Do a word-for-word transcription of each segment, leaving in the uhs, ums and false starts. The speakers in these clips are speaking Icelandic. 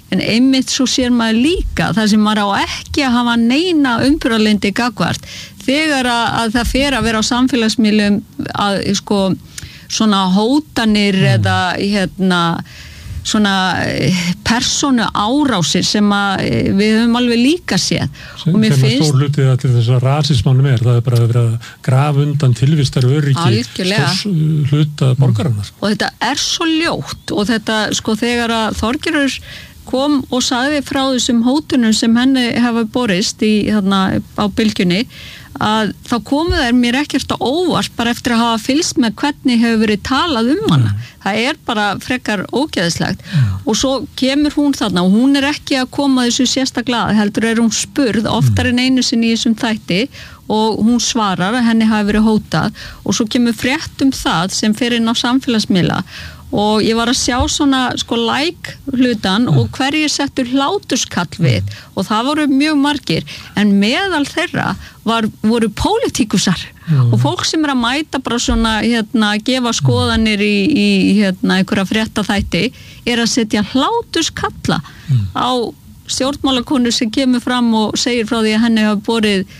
en einmitt svo sér maður líka það sem maður á ekki að hafa neina umburðarlyndi gagnvart þegar að, að það fer að vera á samfélagsmiðlum að sko svona hótanir mm. eða hérna svona persónu árásir sem að við höfum alveg líka séð sem, og mér sem finnst stór hluti að til þess að rasismánum er það er bara að vera að grafa undan tilvistar öryggi stórs hluta borgarinnar og þetta er svo ljótt og þetta sko þegar að Þorgerður kom og sagði frá þessum hótunum sem henni hafa borist í þarna á bylgjunni að þá komu þær mér ekkert á óvart bara eftir að hafa fylgst með hvernig hefur verið talað um hana. Mm. Það er bara frekar ógeðslegt mm. og svo kemur hún þarna og hún er ekki að koma þessu sérstaklega, heldur er hún spurð oftar en einu sinni í þessum þætti og hún svarar að henni hafi verið hótað og svo kemur frétt um það sem fer inn á samfélagsmiðla og ég var að sjá svona sko like hlutan mm. og hverju settur hláturskall við mm. og það voru mjög margir en meðal þeirra var, voru pólitíkusar mm. og fólk sem er að mæta bara svona hérna gefa skoðanir í, í hérna einhverja fréttaþætti er að setja hláturskalla mm. á stjórnmálakonu sem kemur fram og segir frá því að henni hafa borið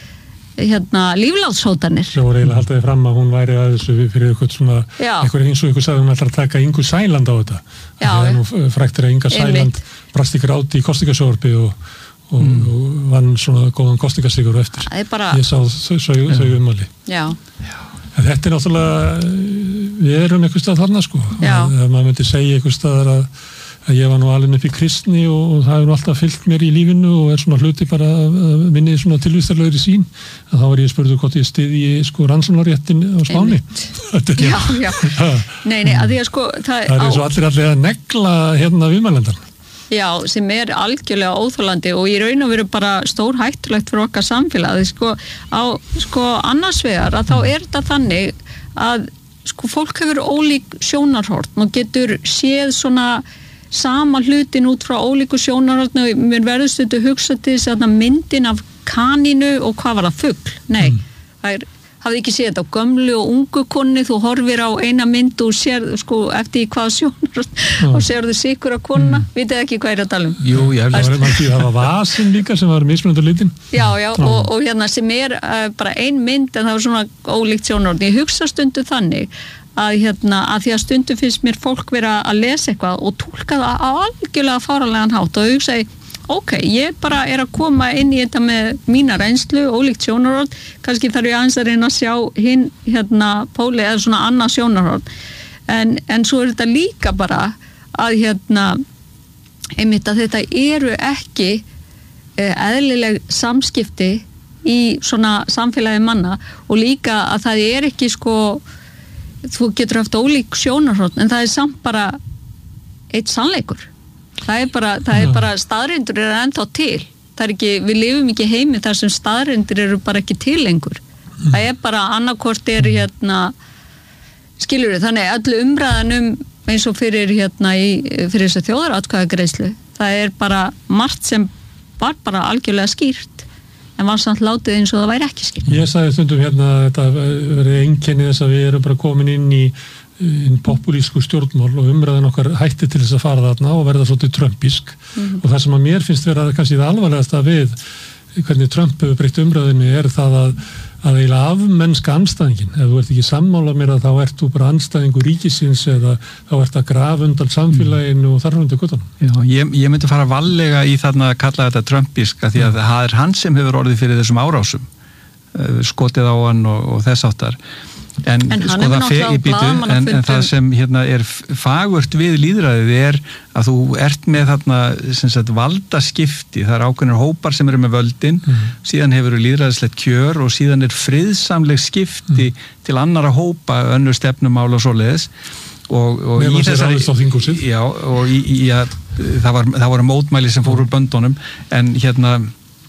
hérna líflátshótanir. Það voru eiginlega haldaði fram að hún væri að þessu fyrir eitthvað svona, eitthvað eins og eitthvað sagði hún ætlar að taka Ingu Sæland á þetta. Já. Það er nú fræktir að Inga Sæland brast ykkur áti í kostingasjónvarpi og, og, mm. og vann svona góðan kostingasigur eftir. Það er bara... Ég sá þau, þau, þau umali. Já. En þetta er náttúrulega, við erum eitthvað stað þarna sko. Já. Ef maður myndi segja eitthvað staðar að að ég var nú alveg upp í kristni og, og það hefur alltaf fylgt mér í lífinu og er svona hluti bara að minni svona tilvistarlegri sín að þá var ég spurður hvort ég styðji sko rannsóknarréttin á Spáni. Já, já. Nei, nei, að því að sko það, það er eins og allir allir að negla hérna viðmælendan. Já, sem er algjörlega óþolandi og í raun og veru bara stór hættulegt fyrir okkar samfélag. Sko á sko annars vegar að þá er þetta þannig að sko fólk hefur ólík sjónarhorn og getur séð svona sama hlutin út frá ólíku sjónarhorni og mér verður stundu hugsa til þess að myndin af kaninu og hvað var það fugl? Nei, mm. það er, hafði ekki séð þetta á gömlu og ungu konni, þú horfir á eina mynd og sér sko eftir hvað sjónarhorni mm. og sér þú sikur á konna, mm. vitið ekki hvað er að tala um? Jú, ég held að það var vasin líka sem var mismunandi litin. Já, já, mm. og, og hérna sem er uh, bara ein mynd en það var svona ólíkt sjónarhorni. Ég hugsa stundu þannig að hérna, að því að stundum finnst mér fólk vera að lesa eitthvað og túlka það á algjörlega fáránlegan hátt og hugsa ok, ég bara er að koma inn í þetta með mína reynslu, ólíkt sjónarhorn kannski þarf ég aðeins að reyna að sjá hinn hérna póli eða svona annað sjónarhorn en, en svo er þetta líka bara að hérna einmitt að þetta eru ekki eh, eðlileg samskipti í svona samfélagi manna og líka að það er ekki sko þú getur haft ólík sjónarhorn en það er samt bara eitt sannleikur það er bara, það er bara staðreyndur eru ennþá til það er ekki, við lifum ekki heimi þar sem staðreyndur eru bara ekki til lengur mm. það er bara annarkvort er hérna skilur við, þannig öllu umræðanum eins og fyrir hérna í, fyrir þess að þjóðaratkvæðagreiðslu það er bara margt sem var bara algjörlega skýrt en var samt látið eins og það væri ekki skýrt. Ég sagði stundum hérna að þetta verið einkenni þess að við erum bara komin inn í inn populísku stjórnmál og umræðan okkar hætti til þess að fara þarna og verða svolítið trumpísk mm-hmm. og það sem að mér finnst vera kannski það alvarlegasta við hvernig Trump hefur breytt umræðinni er það að, að eiginlega afmennska andstæðingin. Ef þú ert ekki sammála mér að þá ert þú bara andstæðingur ríkisins eða þá ert að grafa undan samfélaginu og þar undir guttunum. Já, ég, ég myndi fara varlega í þarna að kalla þetta trumpíska því að mm. það er hann sem hefur orðið fyrir þessum árásum. Skotið á hann og, og þess áttar. En, en sko það fer í býtu en, en það sem hérna er fagurt við lýðræðið er að þú ert með þarna sem sagt valdaskipti, það er ákveðnir hópar sem eru með völdin, mm. síðan hefur lýðræðislegt kjör og síðan er friðsamleg skipti mm. til annara hópa önnur stefnumál og svoleiðis og, og í þessari já, og í, í að það var, það voru mótmæli sem fóru úr böndunum en hérna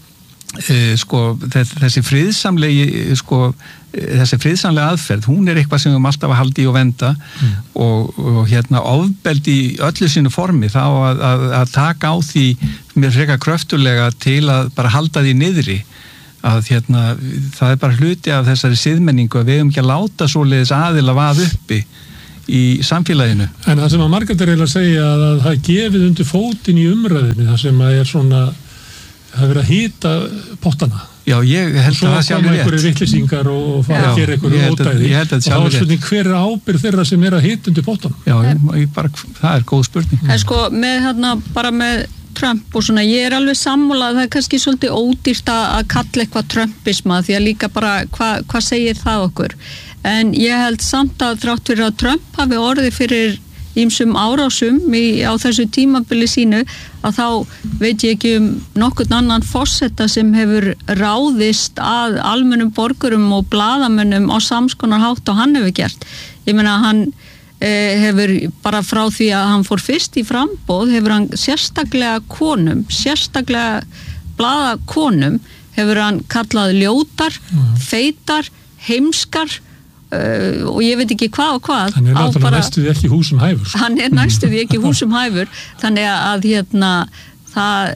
Uh, sko, þessi friðsamlegi sko, þessi friðsamlega aðferð hún er eitthvað sem við höfum alltaf að halda í og venda mm. og, og hérna ofbeldi í öllu sínu formi þá að, að, að taka á því með frekar kröftulega til að bara halda því niðri að hérna það er bara hluti af þessari siðmenningu að við höfum ekki að láta svoleiðis aðila vað uppi í samfélaginu. En það sem að Margrét er eiginlega að segja að, að það er gefið undir fótinn í umræðinni, það sem að er svona, það er verið að hýta pottana. Já, ég held að það sé alveg rétt. Svo koma einhverju vitlýsingar og fara að gera einhverju ódæði. Ég held að það sé alveg rétt. Og þá er spurning, hver er ábyrgð þeirra sem er að hýta undir pottanum? Já, ég, ég bara, það er góð spurning. En sko, með hérna, bara með Trump og svona, ég er alveg sammála að það er kannski svolítið ódýrt að kalla eitthvað Trumpisma, því að líka bara, hvað hva segir það okkur? En ég held samt að þrátt fyrir að Trump hafi orðið fyrir ýmsum árásum í, á þessu tímabili sínu, að þá veit ég ekki um nokkurn annan forseta sem hefur ráðist að almennum borgurum og blaðamönnum á samskonar hátt og hann hefur gert. Ég meina hann eh, hefur bara frá því að hann fór fyrst í framboð, hefur hann sérstaklega konum, sérstaklega blaðakonum, hefur hann kallað ljótar, mm. feitar, heimskar, Uh, og ég veit ekki hvað og hvað. Hann er náttúrulega bara, næstuði ekki húsum hæfur. Hann er næstuði ekki húsum hæfur, þannig að hérna það,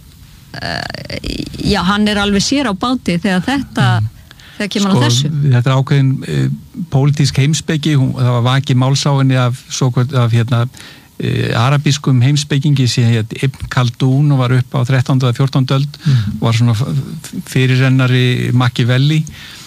uh, já, hann er alveg sér á báti þegar þetta, mm. þegar kemur sko, á þessu. Þetta er ákveðin uh, pólitísk heimspeki, hún, það var vakið málsáinni af, svo, af hérna, uh, arabískum heimspekingi sem heit Ibn Khaldun og var upp á þrettándu og fjórtándu öld, mm. var svona fyrirrennari Machiavelli,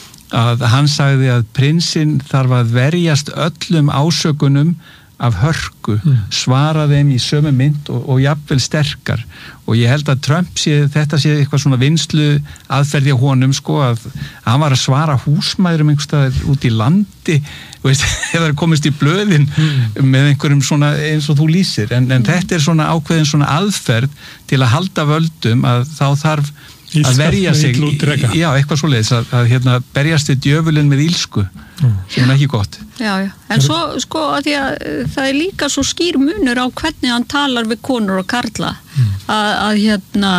að hann sagði að prinsinn þarf að verjast öllum ásökunum af hörku, mm. svara þeim í sömu mynd og, og jafnvel sterkar, og ég held að Trump sé, þetta sé eitthvað svona vinslu aðferði á honum, sko, að hann var að svara húsmæðurum einhverstaðar út í landi, veist, eða komist í blöðin mm. með einhverjum svona eins og þú lýsir, en, en mm. þetta er svona ákveðin svona aðferð til að halda völdum, að þá þarf að verja sig, já, eitthvað svoleiðis að, að hérna, berjast við djöfulinn með ílsku, mm. sem er ekki gott. Já, já, en svo, sko, að því að það er líka svo skýr munur á hvernig hann talar við konur og karla, mm. að, að hérna,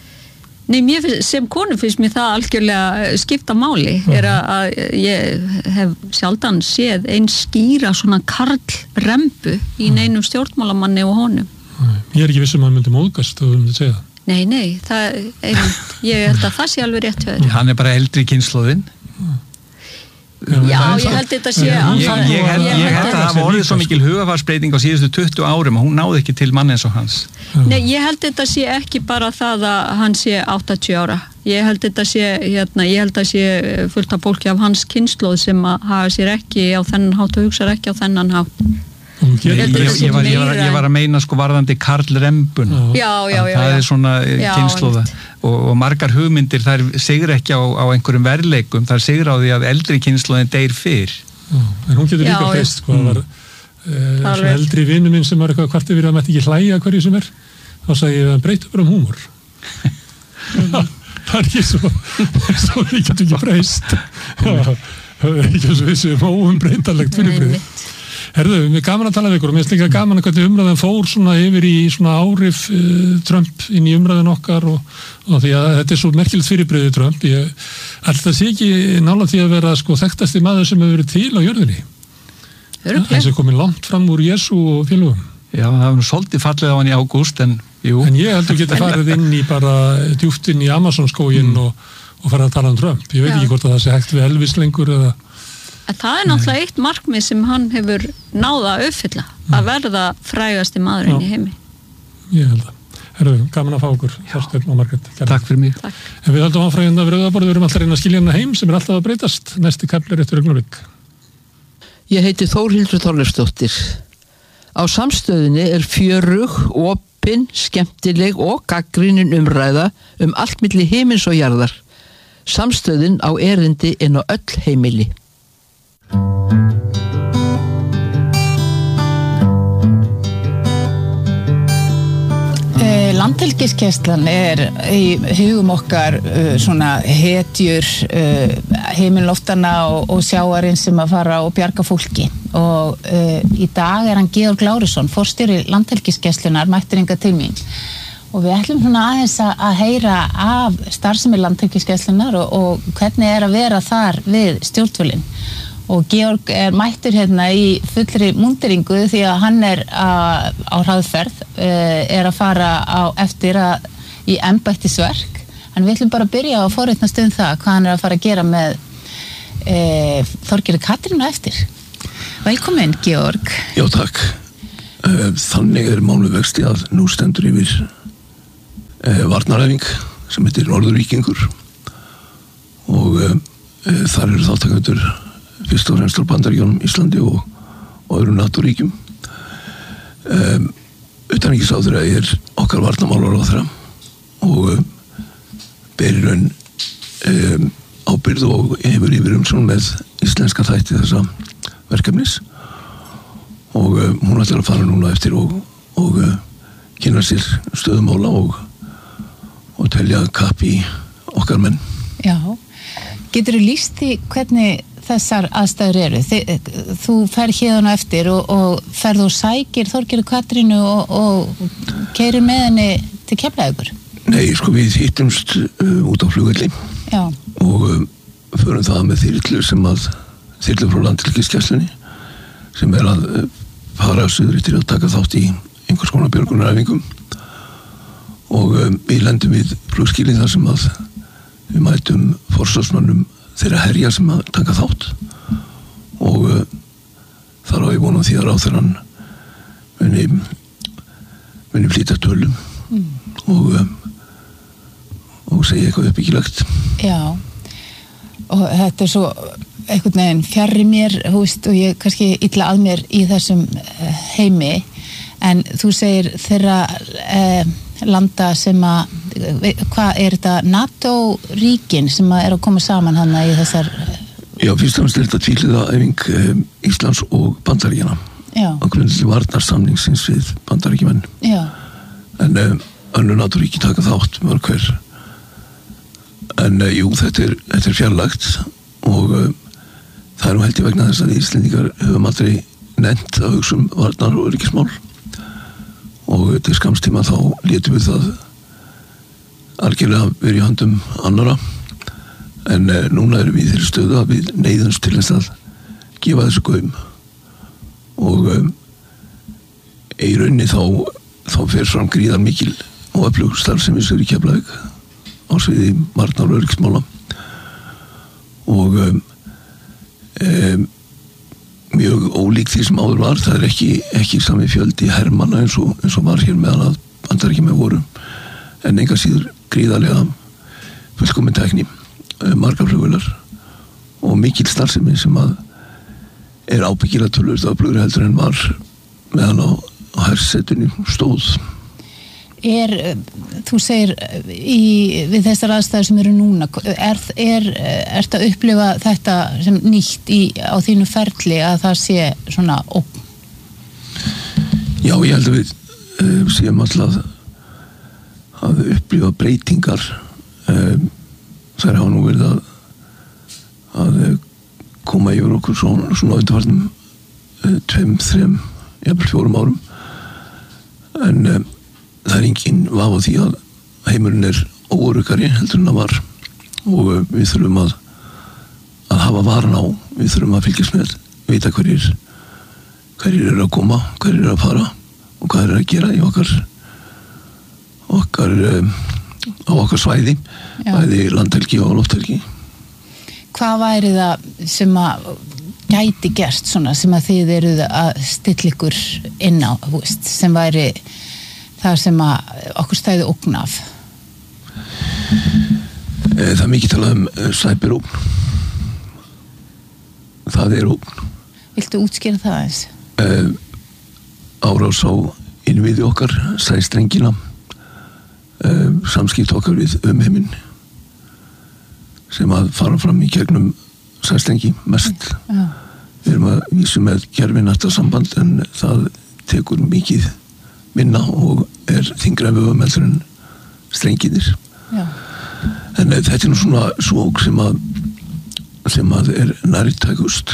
nei, mér finnst, sem konu finnst mér það algjörlega skipta máli, mm. er að, að ég hef sjaldan séð einn skýra svona karlrembu í neinum stjórnmálamanni og honum. Ég er ekki viss um að hann myndi móðgast og þú myndi segja það. Nei, nei, það, einmitt, ég held að það sé alveg rétt hjá þér. Hann er bara eldri kynslóðin. Já, ég held þetta sé ég, ég, ég held, ég held að það voruð svo mikil hugafarsbreyting á síðustu tuttugu árum og hún náði ekki til mann eins og hans. Nei, ég held þetta sé ekki bara það að hann sé áttatíu ára. Ég held þetta sé, hérna, ég held að sé fullt af fólki af hans kynslóð sem að hafa sér ekki á þennan hátt og hugsa ekki á þennan hátt. Ég, ég, ég, var, ég, var, ég var að meina sko varðandi Karl Rembun, já, já, já, það er svona kynslóða og, og margar hugmyndir þær sigur ekki á, á einhverjum verðleikum, þær sigur á því að eldri kynslóðin deyr fyrr. En hún getur líka fest sko, mm. var uh, svona eldri vinnu minn sem var eitthvað hvart yfir að maður ekki hlæja hverju sem er, þá sagði ég að breyta bara um húmor. Það er ekki svo svo við getum ekki breyst, það er ekki svo við sem óumbreytanlegt fyrirbreyði. Herðu, við erum gaman að tala við ykkur og mér finnst líka gaman að hvernig umræðan fór svona yfir í svona árif uh, Trump inn í umræðan okkar og, og því að þetta er svo merkilegt fyrirbrigði Trump. Ég held að sé ekki nálægt því að vera sko þekktasti maður sem hefur verið til á jörðinni. Þessi er komin langt fram úr Jesú og félögum. Já, það var nú svolítið fallið á hann í ágúst, en jú. En ég held að geta farið inn í bara djúpt inn í Amazonskóginn mm. og, og farið að tala um Trump. Ég veit Já. Ekki hvort að það sé hægt við Elvis lengur eða það er náttúrulega eitt markmið sem hann hefur náða að uppfylla, að verða frægasti maðurinn Já. Í heimi. Ég held að. Herru, gaman að fá okkur, Þorsteinn og Margrét. Takk fyrir mig. Takk. En við höldum áfram að Rauðaborði, við erum alltaf að reyna að skilja hana heim sem er alltaf að breytast. Næsti kafli er eftir augnablik. Ég heiti Þórhildur Þorleifsdóttir. Á Samstöðinni er fjörug, opin, skemmtileg og gagnrýnin umræða um allt milli himins og jarðar. Samstöðin á erindi inn á öll heimili. Landhelgisgæslan er í hugum okkar uh, svona hetjur uh, heimilloftana og, og sjáarinn sem að fara og bjarga fólki og uh, í dag er hann Georg Lárusson, forstjóri Landhelgisgæslunar, mættur hingað til mín og við ætlum svona aðeins að heyra af starfsemi Landhelgisgæslunar og, og hvernig er að vera þar við stjórnvölinn. Og Georg er mættur hérna í fullri múnderingu því að hann er á, á hraðferð, er að fara á eftir að, í embættisverk. En við ætlum bara að byrja að forritnast um það hvað hann er að fara að gera með e, Þorgerði Katrínu eftir. Velkomin, Georg. Já, takk. Þannig er málið vexti að nú stendur yfir varnaræfing sem heitir Norðurvíkingur og þar eru þáttakendur fyrst og fremst á Bandaríkjunum, Íslandi og, og öðrum NATO-ríkjum. Um, utanríkisráðherra er okkar varnarmálaráðherra og um, ber í raun um, ábyrgð og hefur yfir umsjón með íslenska þætti þessa verkefnis og um, hún ætlar að fara núna eftir og, og uh, kynna sér stöðumála og, og telja kapp í okkar menn. Já, geturðu lýst því hvernig þessar aðstæður eru? Þi, þú fer hérna eftir og, og ferð og sækir Þorgerði Katrínu og, og keyrir með henni til Keflavíkur? Nei, sko við hittumst uh, út á flugvelli Já. og um, förum það með þyrlu sem að þyrlu frá Landhelgisgæslunni sem er að uh, fara suður til að taka þátt í einhvers konar björgunaræfingum og um, við lendum við flugskýli þar sem að við mætum forsvarsmönnum þeirra herja sem að taka þátt og uh, þar á ég vonum því að ráðherrann muni muni flýta tölum mm. og um, og segja eitthvað uppbyggilegt. Já, og þetta er svo einhvern veginn fjarri mér, þú veist, og ég kannski illa að mér í þessum heimi, en þú segir þeirra eh, landa sem að, hvað er þetta, NATO-ríkin sem að er að koma saman hana í þessar... Já, fyrst og fremst er þetta tvíhliða æfing um, Íslands og Bandaríkjanna. Já. Á grundvelli varnarsamningsins við Bandaríkjamenn. Já. En um, önnur NATO-ríki taka þátt mörg hver. En uh, jú, þetta er, þetta er fjarlægt og um, það er nú held ég vegna þess að Íslendingar höfum aldrei nefnt að hugsa um varnar og öryggismál og til skamstíma þá létum við það algjörlega verið í handum annara en uh, núna erum við í þeirri stöðu að við neyðumst til þess að gefa þessu gaum og um, í rauninni þá, þá fer fram gríðar mikil og öflug starfsemi sem er í Keflavík á sviði varnar og öryggismála og um, um, mjög ólík því sem áður var, það er ekki, ekki sami fjöldi hermanna eins og, eins og var hér meðan að Bandaríkjamenn voru en enga síður gríðarlega fullkomin tækni, margar flugvélar og mikil starfsemi sem að er ábyggilega tölvöld öflugri heldur en var meðan á, á hersetunni stóð. Er, þú segir í, við þessar aðstæður sem eru núna er, er, er þetta að upplifa þetta sem nýtt í, á þínu ferli að það sé svona ógn? Já, ég held að við uh, séum alltaf að upplifa breytingar um, þær hafa nú verið að að koma yfir okkur svona, svona undanfarnum uh, tveim, þrem, jafnvel fjórum árum en um, það er engin vafa á því að heimurinn er óöruggari heldur en það var og við þurfum að að hafa varan á, við þurfum að fylgjast með vita hverjir hverjir eru að koma, hverjir eru að fara og hvað eru að gera í okkar okkar um, á okkar svæði Já. Bæði landhelgi og lofthelgi. Hvað væri það sem að gæti gerst svona sem að þið eruð að stilla ykkur inn á, veist, sem væri það sem að okkur stæði ógn af? Það er mikið talað um cyberógn. Það er ógn. Viltu útskýra það eins? Uh, árás á innviði okkar, sæstrengina, uh, samskipt okkar við umheiminn sem að fara fram í gegnum sæstrengi mest. Já. Við erum að vísa með gerfinætta samband en það tekur mikið minna og er þyngra vöfumeldur en strenginir. Já. En þetta er nú svona svók sem að sem að er nærtækust.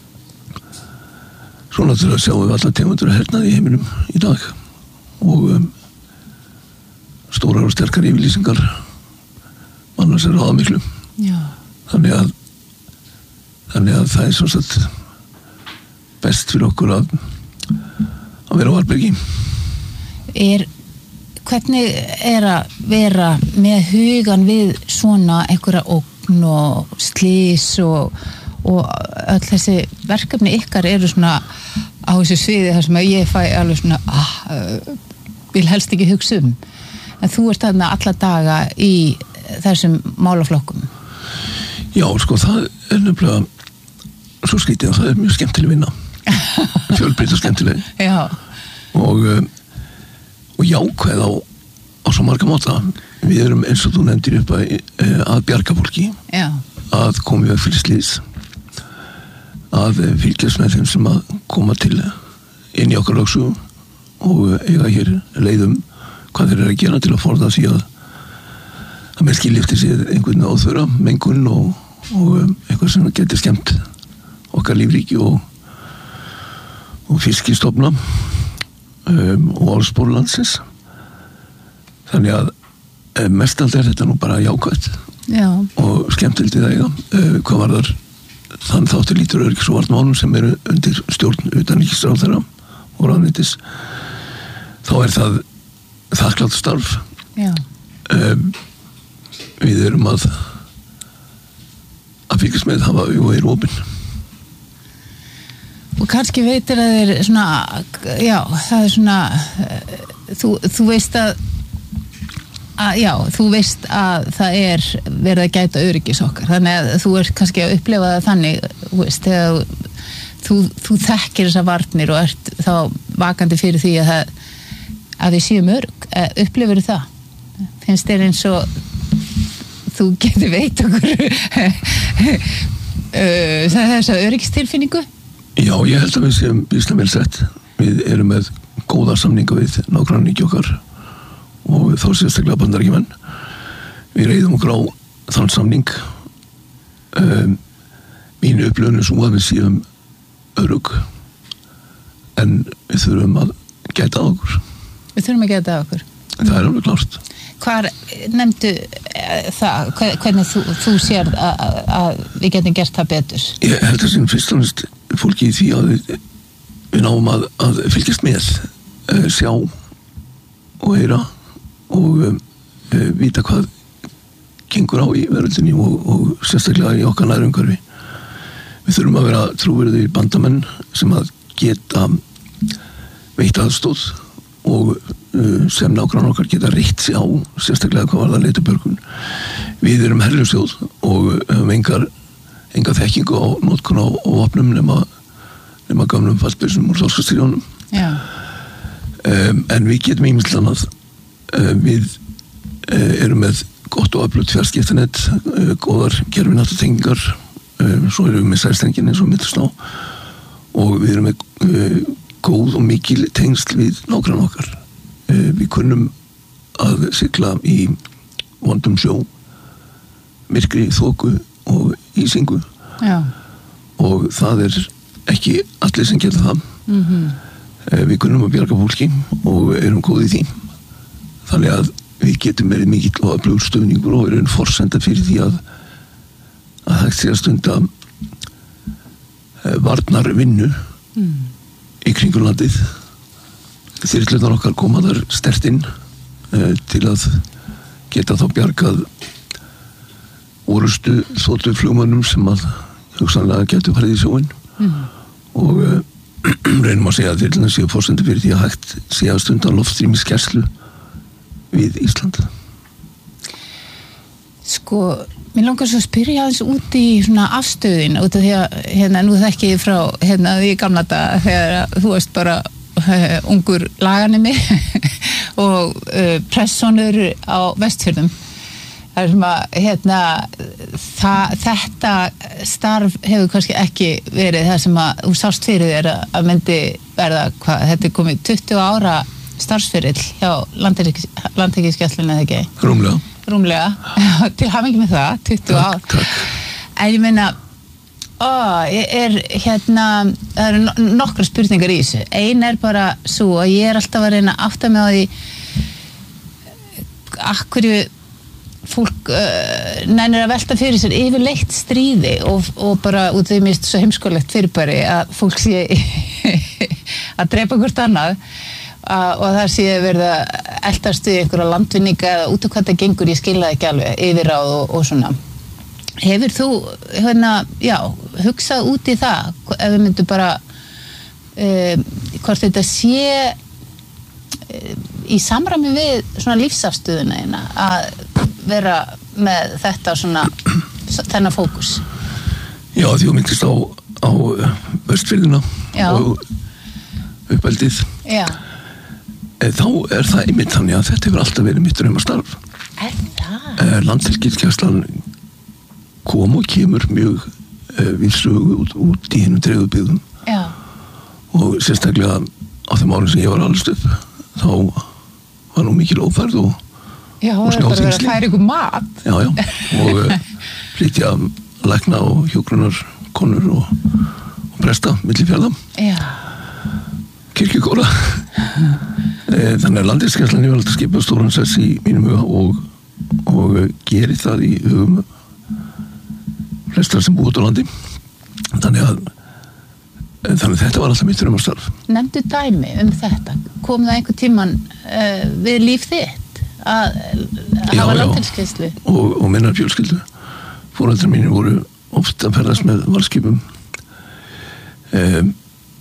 Svona til að sjáum við alla tegundur að hernaði í heiminum í dag og um, stórar og sterkar yfirlýsingar annars er ráða miklu. Já. Þannig að þannig að það er svo satt best fyrir okkur að að vera á varbergi. Er, hvernig er að vera með hugan við svona einhverja ógn og slís og, og öll þessi verkefni ykkar eru svona á þessu sviði þar sem að ég fæ alveg svona ah, vil helst ekki hugsa um en þú ert þarna alla daga í þessum málaflokkum. Já, sko, það er nefnilega svo skrítið að það er mjög skemmtileg vinna fjölbreytt og skemmtileg Já. og og jákvæð á, á svo marga máta. Við erum eins og þú nefndir upp að, að bjarga fólki Já. að koma í veg fyrir slys að fylgjast með þeim sem að koma til inn í okkar lögsögu og eiga hér leiðum hvað þeir eru að gera til að forða því að að með skilja eftir sér einhvern áþvöra, mengun og, og eitthvað sem getur skemmt okkar lífríki og, og fiskistofna um, og álspor landsins. Þannig að um, mest allt er þetta nú bara jákvætt Já. og skemmtilegt við það eiga. Uh, hvað var þar þann þáttur lítur öryggis og varnarmálum sem eru undir stjórn utanríkisráðherra og ráðuneytis. Þá er það þakklátt starf. Já. Um, við erum að að fylgjast með hafa og eru opin og kannski veitir að þeir svona já, það er svona þú, þú veist að, að já, þú veist að það er verið að gæta öryggis okkar þannig að þú ert kannski að upplifa það þannig þú veist, þegar þú, þú þekkir þessar varnir og ert þá vakandi fyrir því að það að við séum örugg, upplifir það finnst þér eins og þú getur veit okkur þess að öryggistilfinningu? Já, ég held að við séum býslega vel sett. Við erum með góða samninga við nágrannaríki okkar og þá sérstaklega Bandaríkjamenn. Við reiðum okkur á þann samning. Um, mín upplifun er svo að við séum örugg en við þurfum að gæta á okkur. Við þurfum að gæta á okkur. Það er alveg klárt. Hvar nefndu það, hvernig þú, þú sér að, að við getum gert það betur? Ég held að sem fyrst og næst fólki í því að við, við náum að, að fylgjast með, uh, sjá og heyra og uh, vita hvað gengur á í veröldinni og, og sérstaklega í okkar nærumhverfi. Við þurfum að vera trúverðir bandamenn sem að geta veitt aðstóð og uh, sem nágrannar okkar geta reitt sig á sérstaklega hvað var það leitubörgun. Við erum herljósþjóð og höfum engar, enga þekkingu á notkun á vopnum nema, nema gamlum fallbyssum úr þorskastríðunum. Um, en við getum ýmislegt annað. Uh, við uh, erum með gott og öflugt fjarskiptanet, uh, góðar gerfináttutengingar, uh, svo erum við með særstengin eins og mittast á og við erum með uh, góð og mikil tengsl við nágrann okkar. Uh, við kunnum að sigla í vondum sjó, myrkri, þoku og ísingu. Já. Og það er ekki allir sem geta það. Mm-hmm. Uh, við kunnum að bjarga fólki og erum góð í því. Þannig að við getum verið mikill og öflugur stuðningur og erum forsenda fyrir því að að hægt sé að stunda uh, varnar vinnu mm. í kringum landið. Þyrlurnar okkar koma þar sterkt inn uh, til að geta þá bjargað orustu þóttu flugmönnum sem að hugsanlega getur farið í sjóin mm. og uh, reynum að segja að þyrlurnar séu forsenda fyrir því að hægt sé að stunda loftrýmisgæslu við Ísland. Sko, mér langar svo að spyrja aðeins út í svona afstöðin út af því að hérna nú þekki ég frá hérna því gamla daga þegar þú varst bara uh, ungur laganemi og uh, pressonur á Vestfjörðum. Það er sem að hérna það, þetta starf hefur kannski ekki verið það sem að þú sást fyrir þér að myndi verða hvað, þetta er komið tuttugu ára starfsferill hjá Landhelgisgæslunni eða ekki? Rúmlega. Rúmlega, til hamingi með það, tuttugu ár. Takk. En ég meina, ó, ég er hérna, það eru nokkra spurningar í þessu. Ein er bara svo að ég er alltaf að reyna að átta mig á því af hverju fólk uh, nennir að velta fyrir sér yfirleitt stríði og, og bara út af því mér svo heimskulegt fyrirbæri að fólk sé að drepa hvort annað uh, og það sé verið að eltast við einhverja landvinninga eða út af hvað það gengur, ég skil það ekki alveg yfirráð og, og svona hefur þú hérna, já, hugsað út í það ef við myndum bara um, hvort þetta sé um, í samræmi við svona lífsafstöðuna hérna, að vera með þetta svona þennan fókus? Já, því þú myndist á, á Vestfirðina og uppeldið. Já. Þá er það einmitt þannig að þetta hefur alltaf verið mitt draumastarf. Er það? Landhelgisgæslan kom og kemur mjög uh, við sögu út, út í hennum dreifðubyggðum. Já. Og sérstaklega á þeim árin sem ég var alveg upp, þá var nú mikil ófærð og já, og það er bara verið að færa ykkur mat. Já, já, og uh, flytja lækna og hjúkrunar konur og, og presta milli fjalla. Já. Kirkjukóla. Þannig að landhelgisgæslan hefur alltaf skipað stóran sess í mínum huga og, og gerir það í hugum flestar sem búið út á landi. Þannig að, þannig að þetta var alltaf mitt draumastarf. Nefndu dæmi um þetta. Kom það einhver tíman uh, við líf þitt að, að hafa landhelgisgæslu? Og, og minnar fjölskyldu. Foreldrar mínir voru oft að ferðast með varðskipum. Um,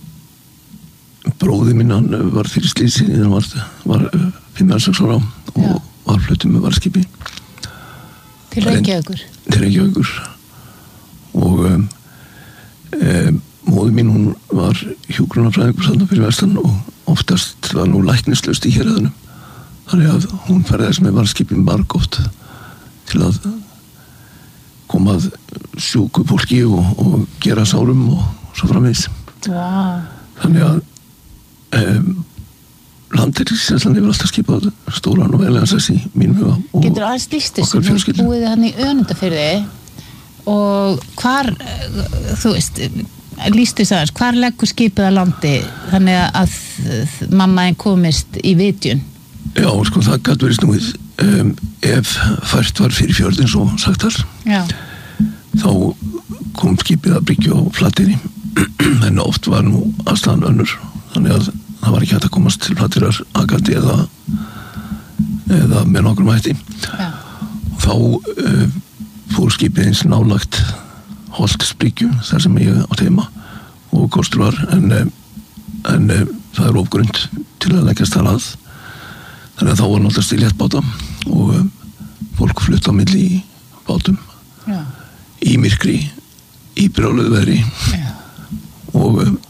Bróði minn, hann var fyrir slísi, hann var, var fimm eða sex ára og já. Var fluttur með varðskipi. Til Reykjavíkur? Til Reykjavíkur. Og um, um, móði mín, hún var hjúkrunarfræðingur þarna fyrir vestan og oftast var nú læknislaust í héraðunum. Þannig að hún ferðist með varðskipin margoft til að koma að sjúku fólki og, og gera sárum og svo framvegis. Wow. Þannig að Um, landhelgisgæslan hefur alltaf skipað stóran og veglegan sess í mínum huga og getur aðeins lýst þessu, þú búið hann í Önundarfirði og hvar þú veist, lýst þessu aðeins hvar leggur skipið að landi þannig að mamma einn komist í vitjun? Já, sko, það gat verið snúið um, ef fært var fyrir fjörðin svo sagt þar já. Þá kom skipið að bryggju á Flateyri en oft var nú aðstæðan önnur þannig að það var ekki hægt að komast til Flateyrar akandi eða eða með nokkrum hætti ja. Og þá uh, fór skipið eins nálagt Holtsbryggju þar sem ég átt heima og kostur var en, en það er ofgrund til að leggjast þar að þannig að þá var náttúrulega til léttbáta og um, fólk flutt á milli í bátum ja. Í myrkri í brjáluðu veðri ja. Og um,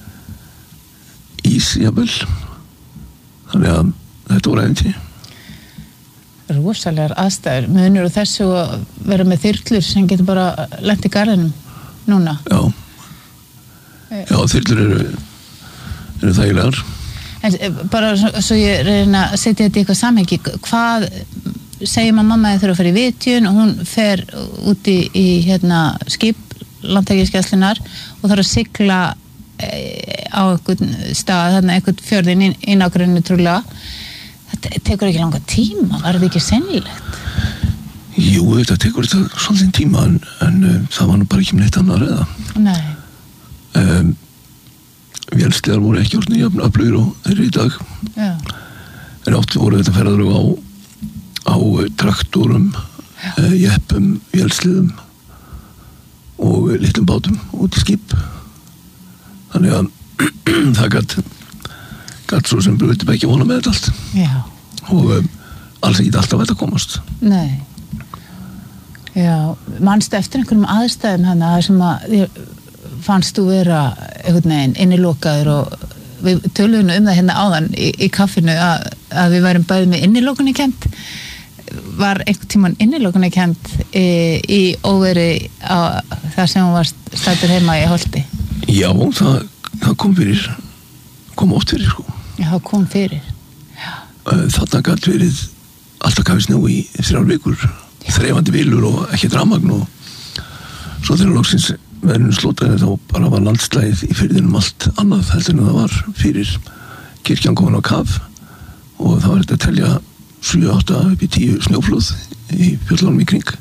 ís, jafnvel. Þannig að þetta voru ævintýri. Rosalegar aðstæður. Munur og þessu að vera með þyrlur sem getur bara lent í garðinum núna. Já. Já, þyrlur eru, eru þægilegar. En bara svo, svo ég reyna að setja þetta í eitthvað samhengi. Hvað segir maður mamma þegar þú fer í vitjun og hún fer út í, í hérna, skip landhelgisgæslunnar og þarf að sigla á einhvern stað, þarna einhvern fjörðin í, í nágrunni trúlega. Þetta tekur ekki langa tíma, var þetta ekki sennilegt? Jú, þetta tekur þetta svolítið tíma en, en um, það var nú bara ekki með neitt annað að reyða. Nei. Um, Vélsleðar voru ekki orðin jafn öflugir og þeir eru í dag. Já. En oft voru þetta ferðalög á, á traktorum, uh, jeppum, vélsleðum og litlum bátum út í skip. Þannig að það gætt gætt svo sem brúti ekki vona með þetta allt. Já. Og um, alls ekki alltaf þetta komast. Nei. Já, manstu eftir einhverjum aðstæðum hana sem að fannst þú vera einhvern veginn innilokaður og við töluðum um það hérna áðan í, í kaffinu að, að við værum bæði með innilokunni kennt. Var einhvern tímann innilokunni kennt í, í óveri á það sem hún var stættur heima í Holti? Já, það, það kom fyrir kom oft fyrir sko. Já, það kom fyrir. Já. Þarna gætt verið alltaf kafið snjó í þrjár vikur, þreifandi bílur og ekki rafmagn og svo þegar loksins verðinu slótaði þá bara var landslægið í firðinum allt annað heldur en það var fyrir kirkjan komin á kaf og það var þetta að telja sjö átta upp í tíu snjóflóð í fjöllunum í kring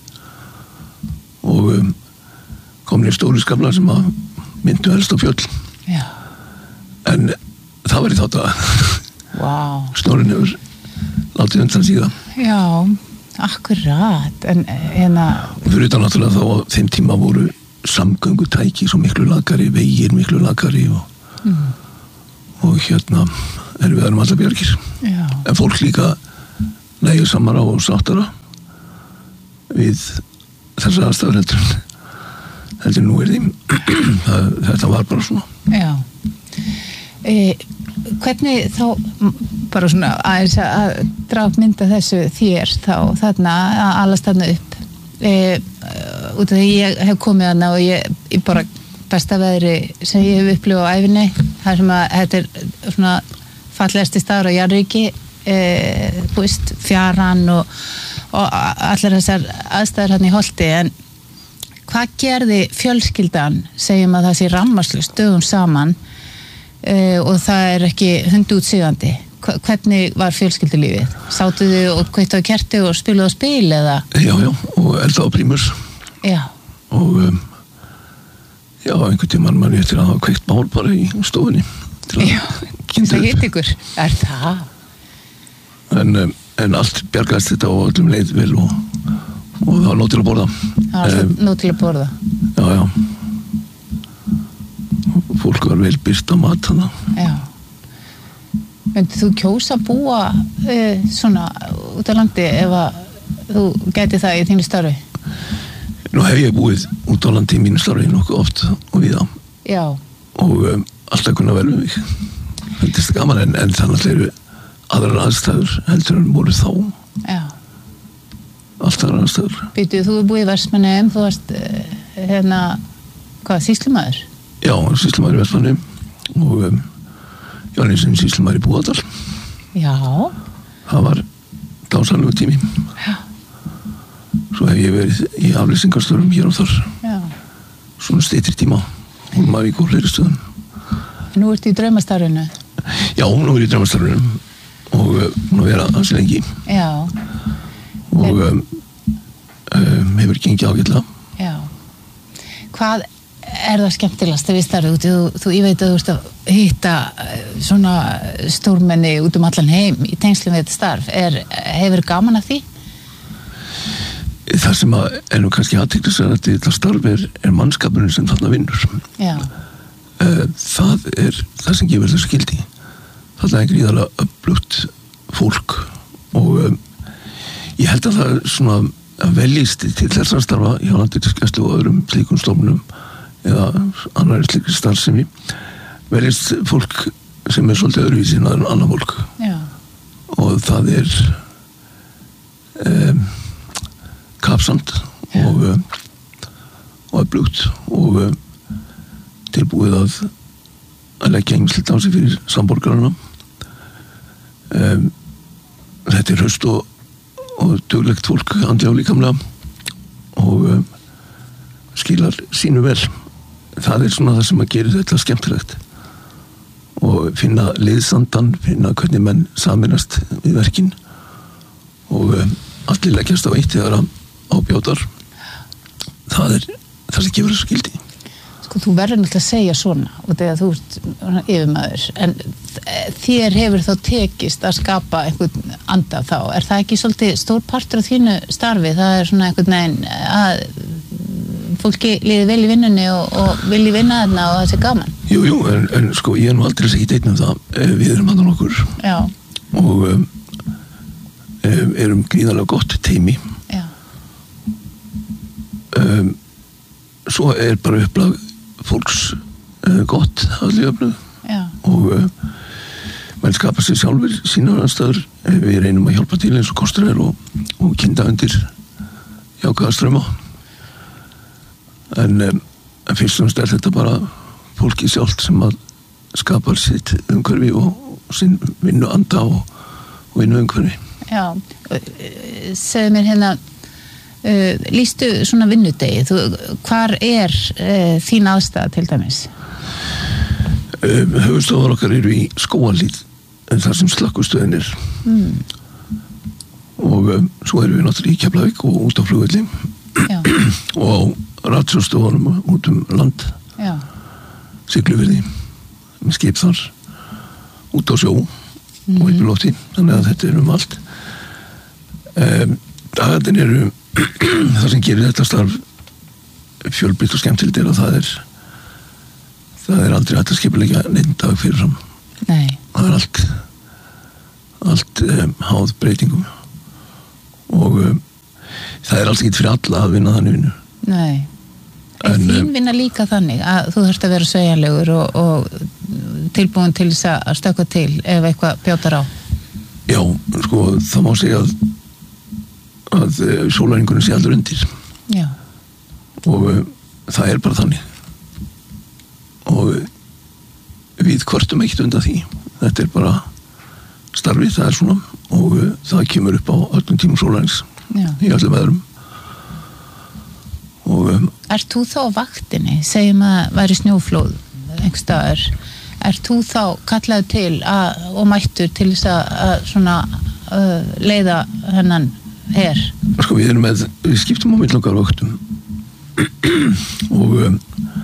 og um, komin í stóri skaflar sem að myndu helst á fjöll. Já. En það var í þátt að wow. Snorrin hefur látið undan síðan. Já, akkurat. En hérna... fyrir þetta náttúrulega þá á þeim tíma voru samgöngutæki svo miklu lakari, vegir miklu lakari og, mm. og hérna erum við erum allar bjargir. Já. En fólk líka nægir samara og sáttara við þessar aðstæður heldur heldur nú er því þetta var bara svona. Já. E, hvernig þá bara svona aðeins að draga upp mynda þessu þér þá þarna að alast þarna upp e, út af því ég hef komið þarna og ég, ég bara besta veðri sem ég hef upplifað á æfinni þar sem að þetta er svona fallegasti staður á jarðríki e, búist fjaran og, og allar þessar aðstæður hérna í Holti en hvað gerði fjölskyldan segjum að það sé rammarslaust dögum saman uh, og það er ekki hundi út sigandi hvernig var fjölskyldulífið? Sátu þið og kveittu á kerti og spiluðu á spil eða? Já, já, og elda á prímus já. Og um, já, einhvern tímann mann eftir að hafa kveikt mál bara í stofunni til að kynna það hitt ykkur, er það? En, um, en allt bjargaðist þetta og öllum leið vel og og það var nóg til að borða það var um, nóg til að borða já, já og fólk var vel byrt á mat hana. Já myndið þú kjósa að búa uh, svona út á landi ef að þú gæti það í þínu starfi? Nú hef ég búið út á landi í mínu starfi nokkuð oft og við það já og um, alltaf kunna vel við mig þetta er gaman en, en þannig eru aðrar aðstæður heldur en voru þá já alltaf aðstæður. Býtu, þú er búið í Vestmannaeyjum, þú varst hérna, hvað, sýslumaður? Já, sýslumaður í Vestmannaeyjum og um, já, eins og sýslumaður í Búðardal. Já. Það var dásamlegur tími. Já. Svo hef ég verið í aflýsingarstörfum hér og þar. Já. Svona styttri tíma, Hólmavík og fleiri stöðum. Nú ertu í draumastarfinu? Já, nú er ég í draumastarfinu og nú er það aðeins lengi. Já. og um, um, hefur gengið ágætlega. Já. Hvað er það skemmtilegast við starfið úti? Þú, þú, ég veit að þú ert að hitta svona stórmenni út um allan heim í tengslum við þetta starf. Er, hefur gaman að því? Það sem að, er nú kannski athyglisverðast að þetta starf er, er mannskapurinn sem þarna vinnur. Já. Það er það sem gefur þessu gildi. Það er gríðarlega öflugt fólk og um, ég held að það er svona að veljist til þess að starfa hjá Landhelgisgæslu og öðrum slíkum stofnunum eða annarri slíkri starfsemi veljist fólk sem er svolítið öðruvísi en annar fólk. Já. Og það er um, kapsamt og um, og öflugt og um, tilbúið að að leggja ýmislegt á sig fyrir samborgarana. Um, þetta er hraust og og duglegt fólk andlega og líkamlega og um, skilar sínu vel. Það er svona það sem að gera þetta skemmtilegt og finna liðsandan, finna hvernig menn saminast við verkin og um, allir leggjast á eitt þegar á bjótar. Það er það sem gefur þessu gildi. Sko, þú verður náttúrulega að segja svona og þegar þú ert yfirmaður en þér hefur þá tekist að skapa einhvern anda þá. Er það ekki svolítið stór partur af þínu starfi? Það er svona einhvern veginn að fólki líði vel í vinnunni og, og vilji vinna þarna og það sé gaman. Jú, jú, en, en sko ég er nú aldrei ekki einn um það. Við erum hann okkur. Já. Og um, erum gríðarlega gott teymi. Já. Um, svo er bara upplag fólks uh, gott allir öfnu og uh, menn skapa sér sjálfur sínar aðstæður. Við reynum að hjálpa til eins og kostur er og, og kynda undir jákvæða ströma en, um, en fyrst og fremst er þetta bara fólki sjálft sem að skapar sitt umhverfi og, og sinn vinnu anda og, og vinnu umhverfi. Já, segðu mér hérna Uh, lýstu svona vinnudegi þú, hvar er uh, þín aðstæða til dæmis? Um, höfustofar okkar eru í Skógarhlíð en þar sem slökkvistöðin er mm. og um, svo erum við náttúrulega í Keflavík og út á flugvelli og á ratsjóðstofunum út um land Já. Siglufirði með skip þar út á sjó mm. og upp í lofti þannig að þetta er um allt um, dagarnir eru það sem gerir þetta starf fjölbreytt og skemmtilegt er að það er það er aldrei hægt að skipuleggja neinn dag fyrirfram. Nei. Það er allt allt um, háð breytingum og um, það er alls ekkert fyrir alla að vinna þannig vinnu. Nei. En, en þín vinna líka þannig að þú þurft að vera sveigjanlegur og, og tilbúin til þess að stökkva til ef eitthvað bjátar á. Já, sko, það má segja að að sólarhringunum sé allur undir. Já. Og uh, það er bara þannig. Og uh, við kvartum ekkert undan því. Þetta er bara starfið, það er svona og uh, það kemur upp á öllum tímum sólarhrings í öllum veðrum. Og um, Ert þú þá á vaktinni, segjum að væri snjóflóð einhvers staðar, ert þú þá kallaður til að, og mættur til þess að, að svona uh, leiða hennan her? Sko við erum með, við skiptum á milli okkar vaktum og um,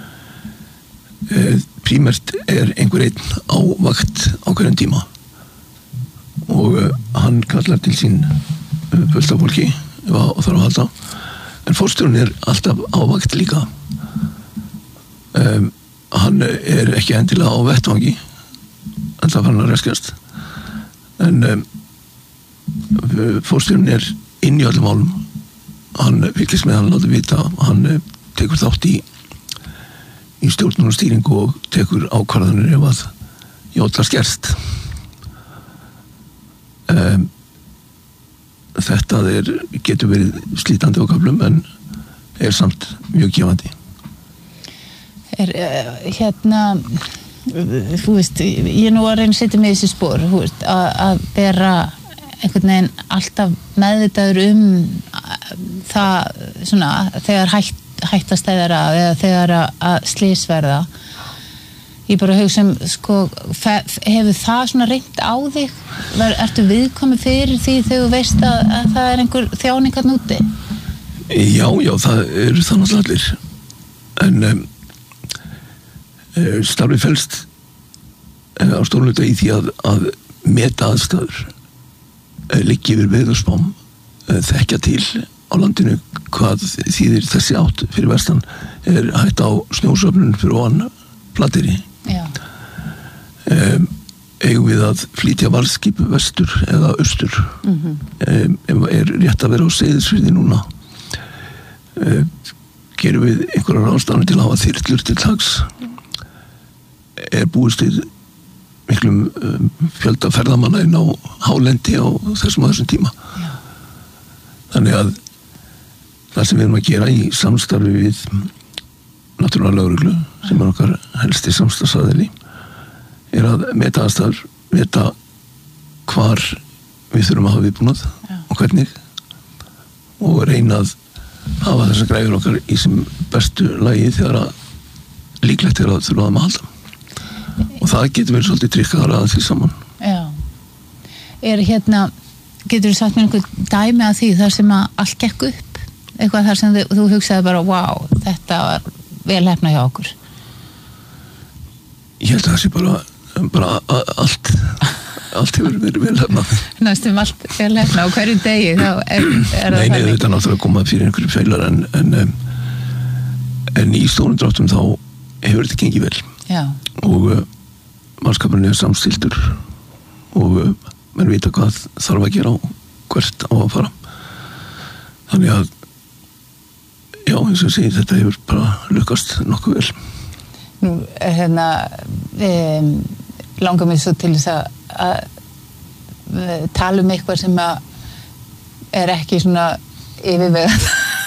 e, prímert er einhver einn á vakt á hverjum tíma og uh, hann kallar til sín uh, fullt af fólki ef að þarf að halda. En forstjórinn er alltaf á vakt líka. Um, hann er ekki endilega á vettvangi, en það fann hann að reskjast. En um, forstjórinn er inn í öllum málum. Hann fylgist með, hann láti vita, hann tekur þátt í, í stjórnum og stýringu og tekur ákvarðanir ef að jótla skerst. Um, Þetta er, getur verið slítandi á köflum en er samt mjög gefandi. Er uh, hérna, þú veist, ég er nú að reyna að setja mig í þessi spor, þú veist, að, að vera einhvern veginn alltaf meðvitaður um það, svona, þegar hætt, hættastæðar að eða þegar að, að slys verða. Ég bara hugsa um, sko, hefur það svona reynt á þig? Ver, ertu viðkomið fyrir því þegar þú veist að, að það er einhver þjáning að núti? Já, já, það eru það náttúrulega allir. En um, starfið felst uh, á stórluta í því að, að meta aðstæður, uh, liggi yfir veðurspám, uh, þekkja til á landinu hvað þýðir þessi átt fyrir vestan, er hætt á snjósöfnun fyrir ofan Flateyri. Já. Um, eigum við að flytja varðskip vestur eða austur. Mm-hmm. um, er rétt að vera á Seyðisfirði núna. Um, gerum við einhverjar ráðstafanir til að hafa þyrlur til taks. Er búist við miklum um, fjölda ferðamanna inn á hálendi á þessum og þessum tíma. Já. Þannig að það sem við erum að gera í samstarfi við náttúrulögreglu sem er okkar helsti samstarfsaðili er að meta aðstæður, meta hvar við þurfum að hafa viðbúnað og hvernig og reyna að hafa þessar græður okkar í sem bestu lagi þegar að líklegt er að þurfa að maður halda og það getur verið svolítið tryggara að því saman. Já. Er hérna, getur þú sagt mér einhver dæmi að því þar sem að allt gekk upp? Eitthvað þar sem þú, þú hugsaði bara, wow, þetta var vel hefna hjá okkur? Ég held að það sé bara, bara allt, allt hefur verið vel hefna. Næstum allt vel hefna á hverju degi þá er, er Nei, nei, þetta er náttúrulega að koma fyrir einhverju feilar en, en, en í stórum dráttum þá hefur þetta gengið vel. Já. Og uh, mannskapurinn er samstiltur og uh, menn vita hvað þarf að gera og hvert á að fara. Þannig að já, eins og segir, þetta hefur bara lukkast nokkuð vel. Nú, hérna, um, langar mig svo til þess að, að tala um eitthvað sem að er ekki svona yfirvegað.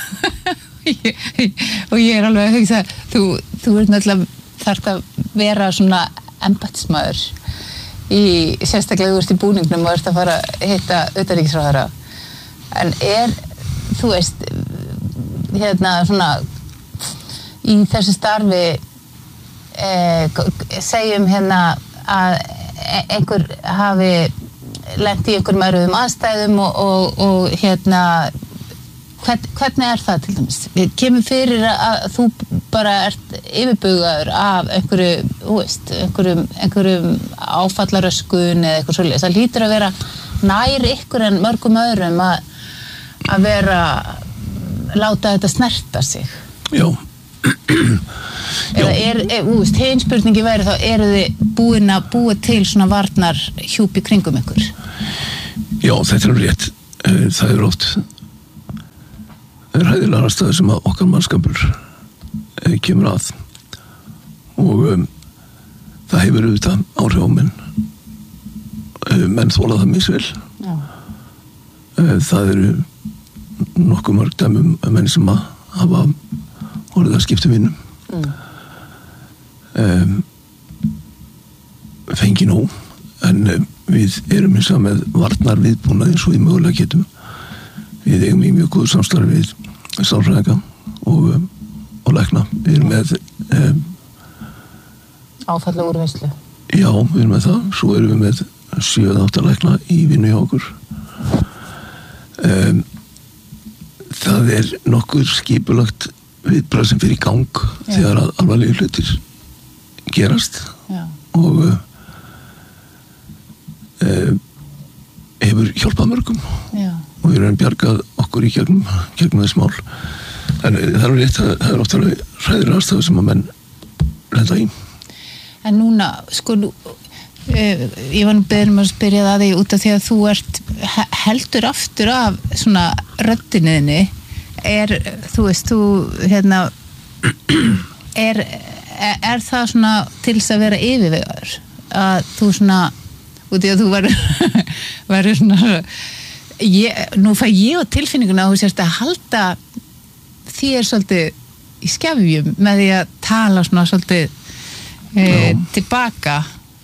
Og ég er alveg að hugsa, þú, þú ert náttúrulega þarft að vera svona embættismaður í, sérstaklega þú ert í búningnum og ert að fara að hitta utanríkisráðherra. En er, þú veist, hérna svona í þessu starfi eh, segjum hérna að einhver hafi lent í einhverjum erfiðum aðstæðum og, og, og hérna hvern, hvernig er það til dæmis? Við kemur fyrir að þú bara ert yfirbugaður af einhverju, þú veist, einhverjum, einhverjum áfallaröskun eða eitthvað svolítið. Það lítur að vera nær ykkur en mörgum öðrum að, að vera láta þetta snerta sig? Já. Eða er, er úst, hinn spurningi væri þá, eru þið búin að búa til svona varnar hjúpi kringum ykkur? Já, þetta er rétt. Það er oft ræðilega aðstæður sem að okkar mannskapur kemur að og um, það hefur auðvitað áhrif á menn menn þóla það misvel. Já. Það eru nokkuð mörg dæmum menn sem að hafa orðið að skipta vinnum mm. um, fengi nóg en um, við erum eins og með varnar viðbúnað eins og við mögulega getum. Við eigum í mjög góð samstarfi við sálfræðinga og, um, og lækna. Við erum með um, áfalla úrvinnslu. Já, við erum með það. Svo erum við með sjö eða átta lækna í vinnu hjá okkur. Um, það er nokkur skipulagt viðbragð sem fyrir í gang Já. Þegar að alvarlegir hlutir gerast Já. Og uh, uh, hefur hjálpað mörgum Já. Og við erum bjargað okkur í gegnum, gegnum þess mál en það er rétt að það er oft alveg hræðir aðstæður sem að menn lenda í. En núna, sko nú, uh, ég var nú beðin að spyrja það þig út af því að þú ert heldur aftur af svona röddinniðinni er, þú veist, þú hérna er, er, er það svona til þess að vera yfirvegaður að þú svona, út í að þú verður verður svona ég, nú fæ ég á tilfinninguna að þú sérst að halda þér svolítið í skefjum með því að tala svona svolítið e, tilbaka.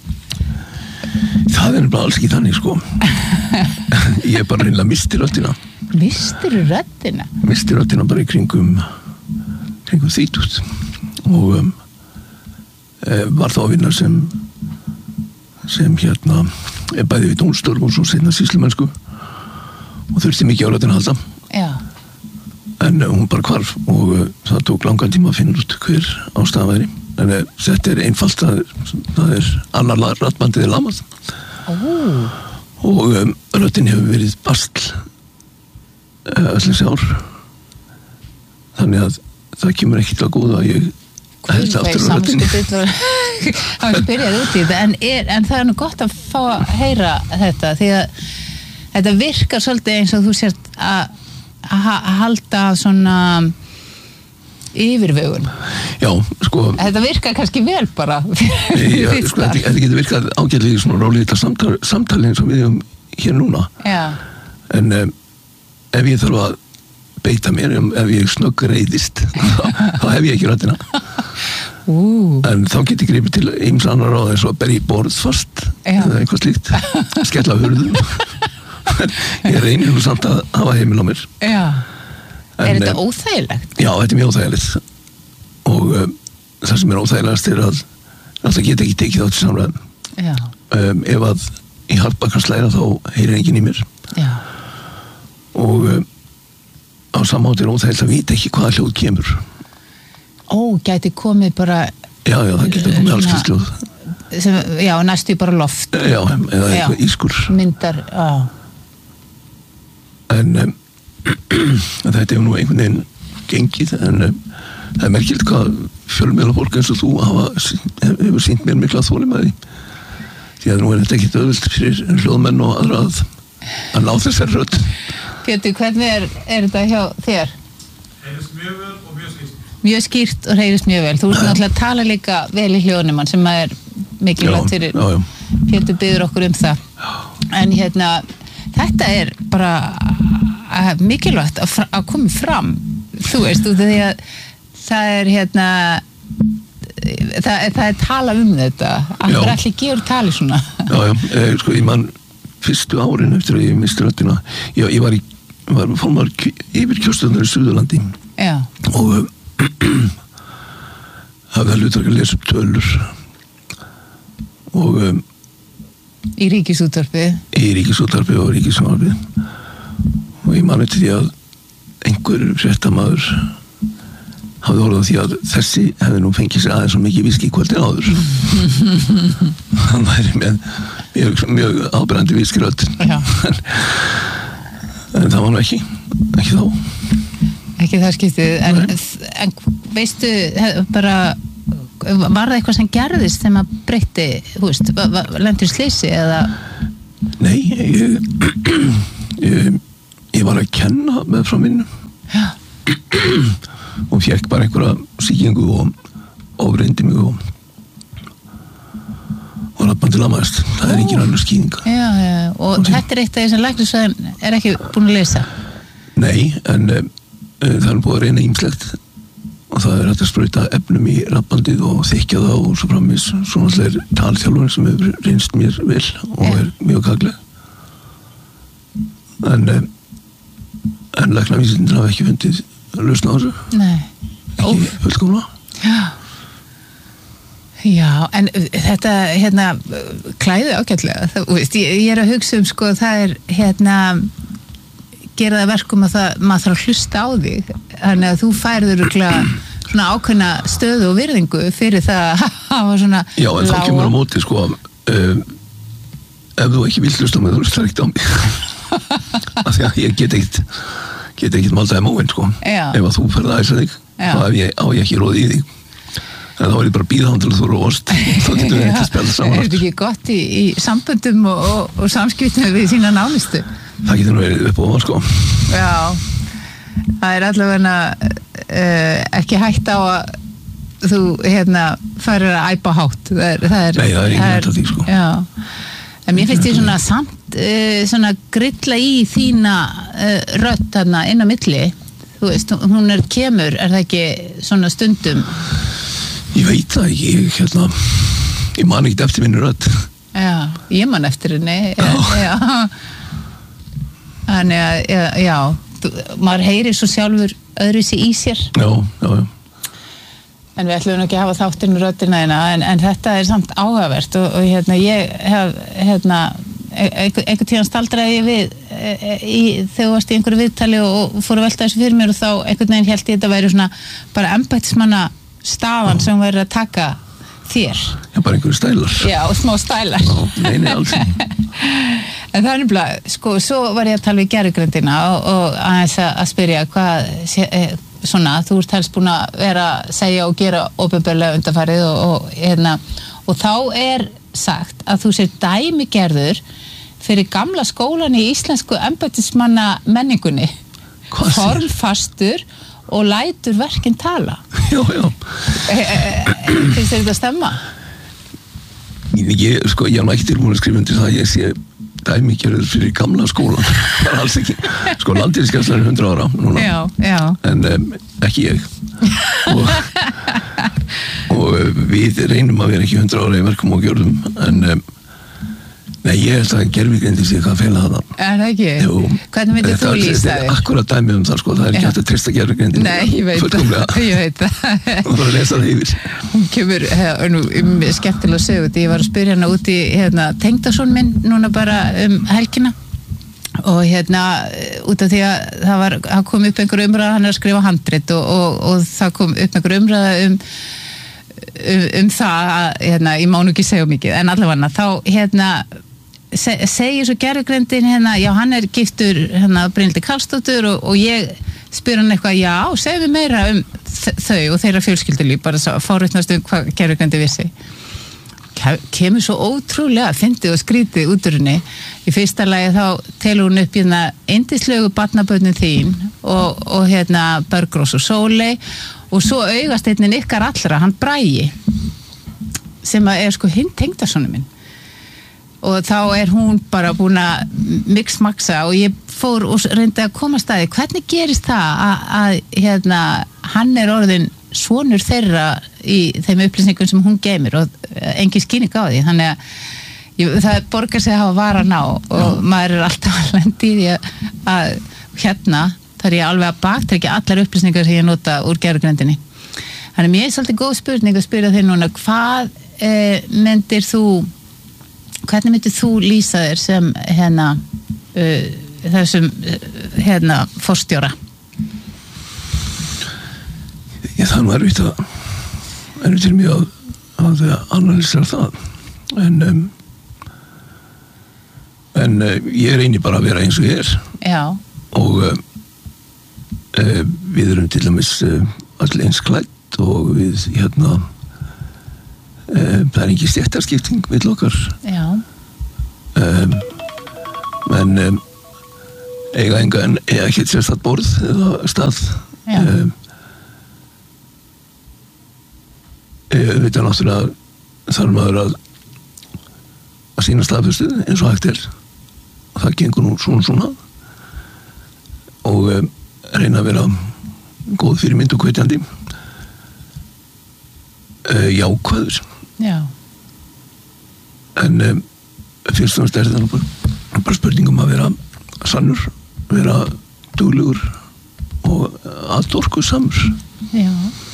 Það er bara alls ekki þannig sko ég er bara reynilega misti röddina. Mistir röddina? Mistir röddina bara í kringum kringum þrítugt og um, e, var þá að vinna sem sem hérna er bæði við dómstörf og svo seinna sýslumennsku og þurfti mikið á röddina að halda. Já. En uh, hún bara hvarf og uh, það tók langan tíma að finna út hver ástæðan væri. En uh, þetta er einfalt, það er, það er annar raddbandið er lamað. Oh. Og um, röddin hefur verið basl uh, öll þessi ár. Þannig að það kemur ekki til að góða að ég held aftur á röddinni. Það var byrjað út í þetta, en, er, en það er nú gott að fá að heyra þetta, því að þetta virkar svolítið eins og þú sért að að halda svona yfirvegun. Já, sko þetta virkar kannski vel bara já, sko, þetta, þetta getur virkað ágætlega í svona rólítið samtali, samtali eins og við um hér núna já. En um, ef ég þarf að beita mér um, ef ég snögg reyðist þá, þá hef ég ekki röddina uh. en þá get ég gripið til eins annar á þess að berja í borð fast já. Eða eitthvað slíkt skella hurðum ég reynir nú samt að hafa heimil á mér. Já. En, er þetta óþægilegt? Já, þetta er mjög óþægilegt og um, það sem er óþægilegast er að það geta ekki tekið á til samræðum. Já. Um, ef að í hartbakar slæra þá heyrir enginn í mér. Já. Og um, á samátt er óþægilegt að vita ekki hvaða hljóð kemur. Ó, gæti komið bara Já, já, það geta komið alls kyns hljóð. Sem, já, næstu bara loft. Já, eða eitthvað ískur. Myndar, já. En um, þetta hefur nú einhvern veginn gengið en um, það er merkilegt hvað fjölmiðla fólk eins og þú hafa, hefur sýnt mér mikla þolinmæði því að nú er þetta ekkert auðvelt fyrir hljóðmenn og aðra að, að ná þessari rödd. Pétur, hvernig er, er þetta hjá þér? Heyrist mjög vel og mjög skýrt. Mjög skýrt og heyrist mjög vel. Þú ert náttúrulega að tala líka vel í hljóðnumann sem er mikilvægt fyrir já, já. Pétur biður okkur um það. En hérna þetta er bara mikilvægt að, að koma fram þú veist, út af því að það er hérna það, það er tala um þetta að það er allir gefur tali svona. Já, já, eh, sko, ég man fyrstu árin eftir að ég misti röddina ég, ég var í, var formar yfir kjörstjórnar í Suðurlandi já. Og um, hafði það hlutverk að lesa upp tölur og um, í ríkisútvarpi í ríkisútvarpi og ríkisútvarpi og ég mani til því að einhver fréttamaður hafði orðað því að þessi hefði nú fengið sér aðeins svo mikið viski kvöldin áður hann væri með mjög, mjög áberandi viskirödd en, en það var nú ekki ekki þá ekki það skiptið, en, en veistu, bara, var það eitthvað sem gerðist þegar maður breytti, þú veist, lendur slisi eða? Nei, ég, ég, ég var að kenna með frá minnum og fekk bara einhverja sýkingu og ofreyndi mig og og raddbandið lamaðist. Það er engin annar skýring. Já, já, og Þannig. Þetta er eitt af því sem læknisfræðin er ekki búin að leysa? Nei, en uh, það er búið að reyna ýmslegt og það er hægt að sprauta efnum í raddbandið og þykja það og svo framvis svona allir talþjálfun sem hefur reynst mér vel og ja. Er mjög gagleg. En uh, en læknavísindin hafa ekki fundið lausn á þessu. Nei. Ekki fullkomlega. Já. Já, en þetta, hérna, klæði ágætlega, það, veist, ég, ég er að hugsa um, sko, það er, hérna, gera það verkum að það, maður þarf að hlusta á þig, þannig að þú færður svona ákveðna stöðu og virðingu fyrir það að hafa svona Já, en þá kemur á móti, sko, um, ef þú ekki vilt hlusta á mig, þú hlustar ekkert á mig, af því að ég get ekkert, get ekkert maldaði móin, sko, Já. Ef að þú ferð að æsa þig, Já. Þá hef ég, á ég ekki róði í þig. En þá er ég bara að bíða hann til að þú eru ost þá getur við ekki að spjalla saman. Er þetta ekki gott í, í samböndum og, og, og samskiptum við sína nánustu? Það getur nú verið upp á það, sko. Já, það er allavega uh, ekki hægt á að þú, hérna, farir að æpa hátt. Það er, það er, Nei, það er ekki hægt að því, sko. Já, en mér finnst því svona samt uh, svona grilla í þína uh, rödd þarna inn á milli. Þú veist, hún er kemur, er það ekki svona stundum? Ég veit það ekki, ég, hérna, ég man ekkert eftir minni rödd. Já, ég man eftir henni, já. já. Þannig að, já, já þú, maður heyrir svo sjálfur öðruvísi í sér. Já, já, já. En við ætlum ekki að hafa þáttinu röddina hérna, en, en þetta er samt áhugavert og, og hérna, ég hef, hérna, einhvern tíðan staldraði ég við e, e, í, þegar þú varst í einhverju viðtali og, og fór að velta þessu fyrir mér og þá einhvern veginn held ég þetta væri svona bara embættismanna staðan sem verður að taka þér. Já, bara einhverju stælar. Já, og smá stælar. Já, nei, nei, alls ekki. En það er nefnilega, sko, svo var ég að tala við gervigrindina og, og aðeins að spyrja hvað, svona, þú ert helst búin að vera að segja og gera opinberlega undanfarið og, og, hérna, og þá er sagt að þú sér dæmigerður fyrir gamla skólan í íslensku embættismanna menningunni. Hvað sér? Formfastur og lætur verkin tala. Já, já. Finnst þér þetta að stemma? Ég, sko, ég er ekki tilbúin að skrifa undir það að ég sé dæmigerður fyrir gamla skólan. Það er alls ekki. Sko, landhelgisgæslan er hundrað ára núna. Já, já. En um, ekki ég. Og, og við reynum að vera ekki hundrað ára í verkum og gjörðum, en um, nei, ég held að gervigrindin sé hvað fela það. Er það ekki? Jú. Hvernig myndir þú lýsa þig? Það er akkurat dæmi um það, sko. Það er ekki hægt að treysta gervigrindin. Nei, ég veit það. Ég veit það. Og það er að lesa það yfir. Hún kemur, nú, um, skemmtilega sögut. Ég var að spyrja hana út í, hérna, tengdason minn núna bara um helgina. Og hérna, út af því að það var, það kom upp einhver umræða, hann er að skrifa handrit og, og, og það kom upp einhver umræða um um, um það að, hérna, ég má nú ekki segja mikið, en allavega þá, hérna, Se, segir svo gervigrindin hérna, já, hann er giftur hérna Brynhildi Karlsdóttur og, og ég spyr hann eitthvað, já, segðu mér meira um þau og þeirra fjölskyldulíf, bara svo fáréttnast um hvað gervigrindi vissi. Kemur svo ótrúlega fyndið og skrítið út úr henni. Í fyrsta lagi þá telur hún upp hérna yndislegu barnabörnin þín og, og hérna Bergrós og Sóley og svo augasteinninn ykkar allra, hann Bragi sem er sko hinn tengdasonu minn. Og þá er hún bara búin að mixmaxa og ég fór og reyndi að koma að staði. Hvernig gerist það að, að hérna, hann er orðin sonur þeirra í þeim upplýsingum sem hún geymir og engin skýring á því. Þannig að ég, það borgar sig að hafa varan á og Já. Maður er alltaf að lendi í því að, að hérna þar ég alveg að baktryggja allar upplýsingar sem ég nota úr gervigrindinni. Þannig mér er svolítið góð spurning að spyrja þér núna, hvað eh, myndir þú Hvernig myndir þú lýsa þér sem hérna uh, þessum uh, hérna forstjóra? Ég það nú erfitt að erfitt til mig að, að analysera það en um, en uh, ég reyni bara að vera eins og ég er Já. og um, uh, við erum til dæmis uh, allir eins klædd og við hérna uh, það er ekki stéttarskipting vill okkar Já um, en um, eiga enga en ekki sérstætt borð eða stað um, við veitum náttúrulega þarf maður að að sína staðfestu eins og hægt er og það gengur nú svona svona og um, reyna að vera góð fyrir mynd og hvetjandi uh, jákvæður Já en um, fyrst og næst er þetta bara, bara spurningum að vera sannur, vera duglegur og aðorkusamur Já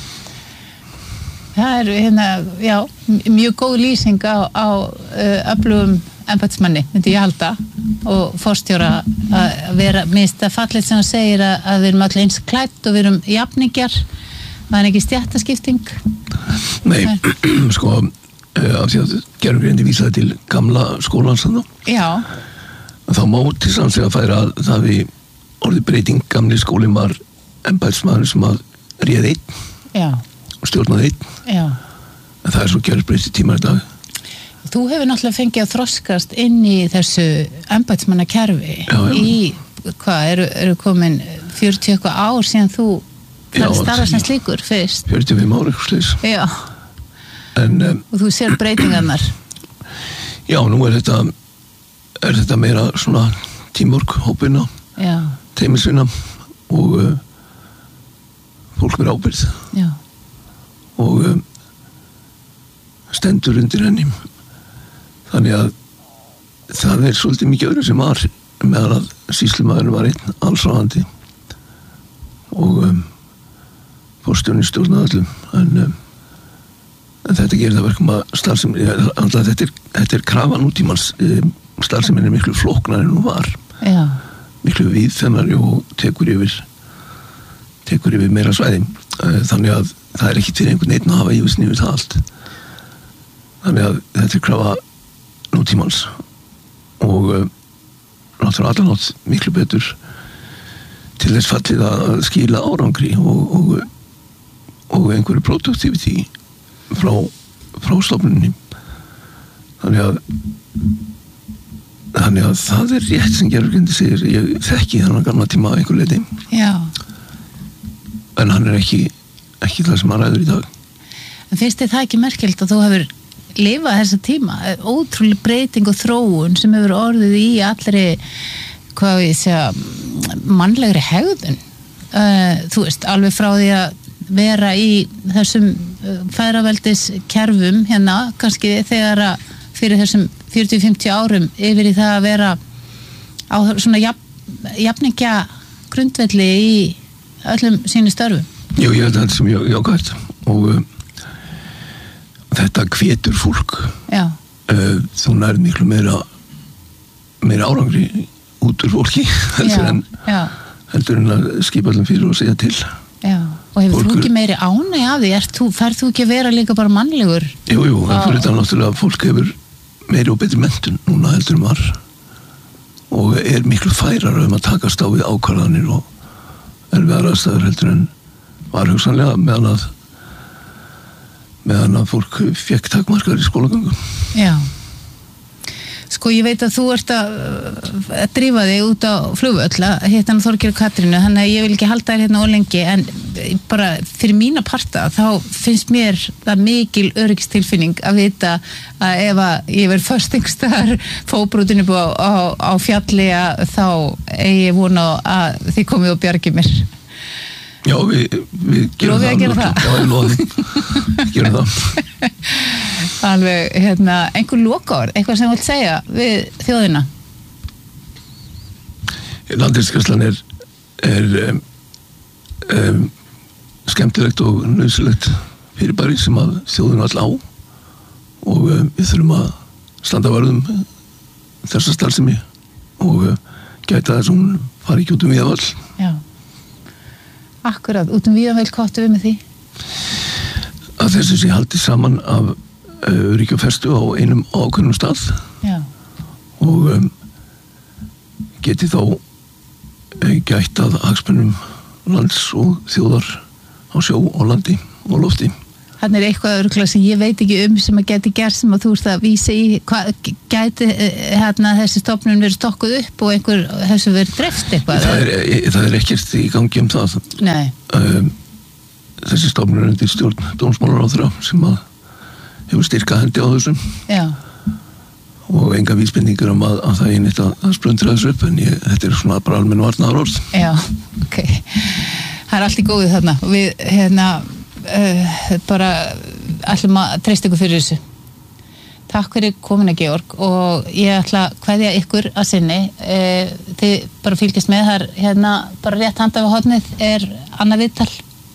Það er hérna, já, mjög góð lýsing á, á uh, öflugum embættismanni, myndi ég halda og forstjóra að vera minnst að fallið sem það segir að, að við erum allir eins klædd og við erum jafningjar það er ekki stéttaskipting Nei, sko af því að Gerður Greindi vísaði til gamla skólans þannig Já þá má til sanns að færa að það við orðið breyting gamli skólinn var embættismaður sem að réð einn Já stjórnaði einn Já. en það er svo gjörbreytt í tíma í dag Þú hefur náttúrulega fengið að þroskast inn í þessu embættismannakerfi í, hvað, eru, eru komin fjörutíu eitthvað ár síðan þú starfað sem slíkur fyrst fjörutíu og fimm ár eitthvað slis Já en, um, og þú sér breytingarnar Já, nú er þetta er þetta meira svona tímork hópina, teimisvinna og uh, fólk verið ábyrgð Já og um, stendur undir henni þannig að það er svolítið mikið öðru sem var meðan að sýslumaðurinn var einn allsráðandi og um, forstjórinn stjórnaði öllum en, um, en þetta gerir það verkum að starfsemi þetta er, þetta er krafa nútímans um, starfsemin er miklu flóknar en hún var Já. miklu víðfeðmari og tekur yfir tekur yfir meira svæði þannig að það er ekki fyrir einhvern einn að hafa yfirsnið við það allt þannig að þetta er krafa nútímans og uh, náttúrulega allanátt miklu betur til þess fallið að skila árangri og, og, og einhverju produktiviti frá, frá stofnunni þannig að þannig að það er rétt sem Gerður Greindi segir ég þekki þennan gamla tíma á einhver leiti Já en hann er ekki ekki það sem hann ræður í dag En finnst þið það ekki merkilegt að þú hefur lifað þessa tíma, ótrúlega breyting og þróun sem hefur orðið í allri hvað ég segja mannlegri hegðun uh, þú veist, alveg frá því að vera í þessum feðraveldis kerfum hérna, kannski þegar að fyrir þessum fjörutíu til fimmtíu árum yfir í það að vera á svona jafn, jafningja grundvelli í öllum sínu störfum Jú, ég held að þetta sem ég jákvæmt og uh, þetta hvetur fólk Já uh, þú nærð miklu meira meira árangri út úr fólki heldur en, heldur en að skipa allir fyrir og segja til Já, og hefur Fólkur... þú ekki meiri ánægja af því þú, færð þú ekki að vera líka bara mannlegur Jú, jú, en fyrir þetta náttúrulega að fólk hefur meiri og betri menntun núna heldur um var og er miklu færar um að takast á við ákvarðanir og erfiðar aðstæður heldur en var hugsanlega meðan að meðan að fólk fekk takmarkar í skólagöngum. Já. Sko ég veit að þú ert að, að drífa þig út á flugvöll að hitta hann Þorgeir og Katrínu, þannig að ég vil ekki halda þér hérna ólengi en bara fyrir mína parta þá finnst mér það mikil öryggistilfinning að vita að ef að ég verð först einhverstaðar fóbrútinu á, á, á fjalli að þá eigi ég vona að þið komið og bjargið mér. Já, við, við gerum Lofið að gera það. Já, við lofum. Gerum það. Alveg, hérna, einhver lokaorð, eitthvað sem þú vilt segja við þjóðina? Landhelgisgæslan er, er um, um, skemmtilegt og nauðsynlegt fyrirbæri sem að þjóðin all á og um, við þurfum að standa vörðum þessa starfsemi og uh, gæta þess að hún fari ekki út um Víðavall. Já. Akkurat, út um Víðavall, hvað áttu við með því? Að þessu sé haldið saman af uh, ríkjafestu á einum ákveðnum stað. Já. Og um, geti þá uh, gætt að hagsmunum lands og þjóðar á sjó og landi og lofti. Þannig er eitthvað örgulega sem ég veit ekki um sem að geti gert sem að þú ert að vísa í hvað geti hérna þessi stofnun verið stokkuð upp og einhver þessu verið dreft eitthvað. Það er, það er ekkert í gangi um það. Nei. Um, þessi stofnun er undir stjórn dómsmálaráðherra sem að hefur styrkað hendi á þessum. Já. Og enga vísbendingar um að, að það er neitt að, að splundra þessu upp en ég, þetta er svona bara almenn varnaðarorð. Já, ok. Það er allt í góðu þarna. Við, hérna, uh, bara ætlum að treysta ykkur fyrir þessu. Takk fyrir komuna, Georg, og ég ætla að kveðja ykkur að sinni. Uh, þið bara fylgjast með þar, hérna, bara rétt handa við hornið er annað viðtal.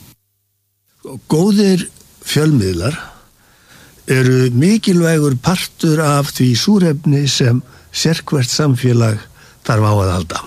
Góðir fjölmiðlar eru mikilvægur partur af því súrefni sem sérhvert samfélag þarf á að halda.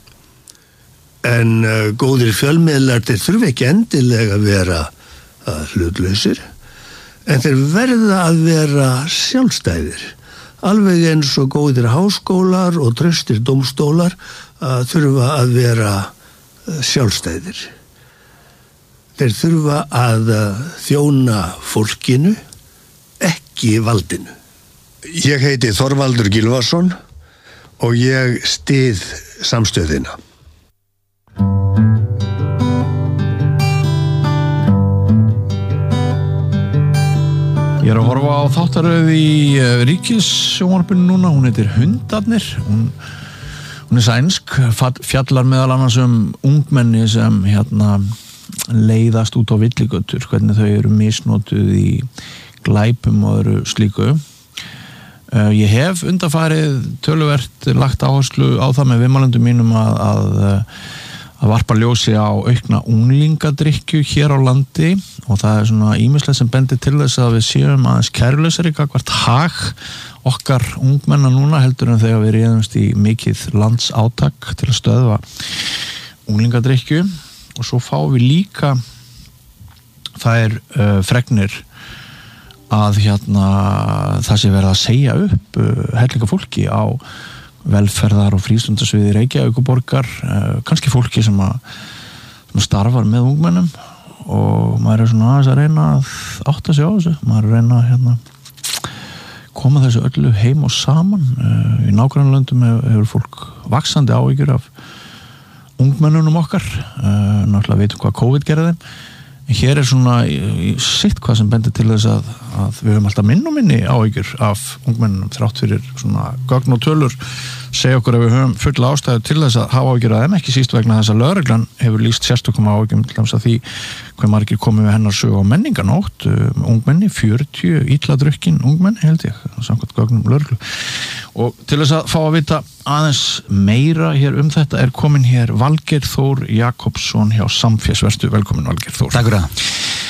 En uh, góðir fjölmiðlar þeir þurfi ekki endilega að vera uh, hlutlausir, en þeir verða að vera sjálfstæðir. Alveg eins og góðir háskólar og traustir dómstólar uh, þurfa að vera uh, sjálfstæðir. Þeir þurfa að uh, þjóna fólkinu, ekki valdinu. Ég heiti Þorvaldur Gylfason og ég styð samstöðina. Ég er að horfa á þáttaröð í Ríkissjónvarpinu núna, hún heitir Hundarnir, hún, hún er sænsk, fjallar meðal annars um ungmenni sem hérna leiðast út á villigötur, hvernig þau eru misnotuð í glæpum og öðru slíku. Uh, ég hef undanfarið töluvert lagt áherslu á það með viðmælendum mínum að, að, að varpa ljósi á aukna unglingadrykkju hér á landi og það er svona ýmislegt sem bendir til þess að við séum aðeins kærulausari gagnvart hag okkar ungmenna núna heldur en þegar við réðumst í mikið landsátak til að stöðva unglingadrykkju og svo fáum við líka þær uh, fregnir að hérna það sé verið að segja upp uh, hellinga fólki á velferðar og frístundasviði Reykjavíkurborgar, uh, kannski fólki sem að, sem að starfar með ungmennum og maður er svona aðeins að reyna að átta sig á þessu, maður er að reyna að hérna, koma þessu öllu heim og saman. Uh, í nágrannalöndum hefur fólk vaxandi áhyggjur af ungmennunum okkar, uh, náttúrulega veitum hvað COVID gerði þeim. Hér er svona sitt hvað sem bendir til þess að, að við höfum alltaf minn og minni áhyggjur af ungmennunum þrátt fyrir svona gögn og tölur segja okkur að við höfum fulla ástæðu til þess að hafa áhyggjur að þeim, ekki síst vegna þess að lögreglan hefur lýst sérstökum áhyggjum til þess að því hver margir komið með hennar sögu á menninganótt, um, ungmenni, fjörutíu illa drukkin ungmenni held ég, samkvæmt gögnum lögreglu. Og til þess að fá að vita aðeins meira hér um þetta er komin hér Valgeir Þór Jakobsson hjá Samfés, vertu velkomin Valgeir Þór. Takk fyrir það.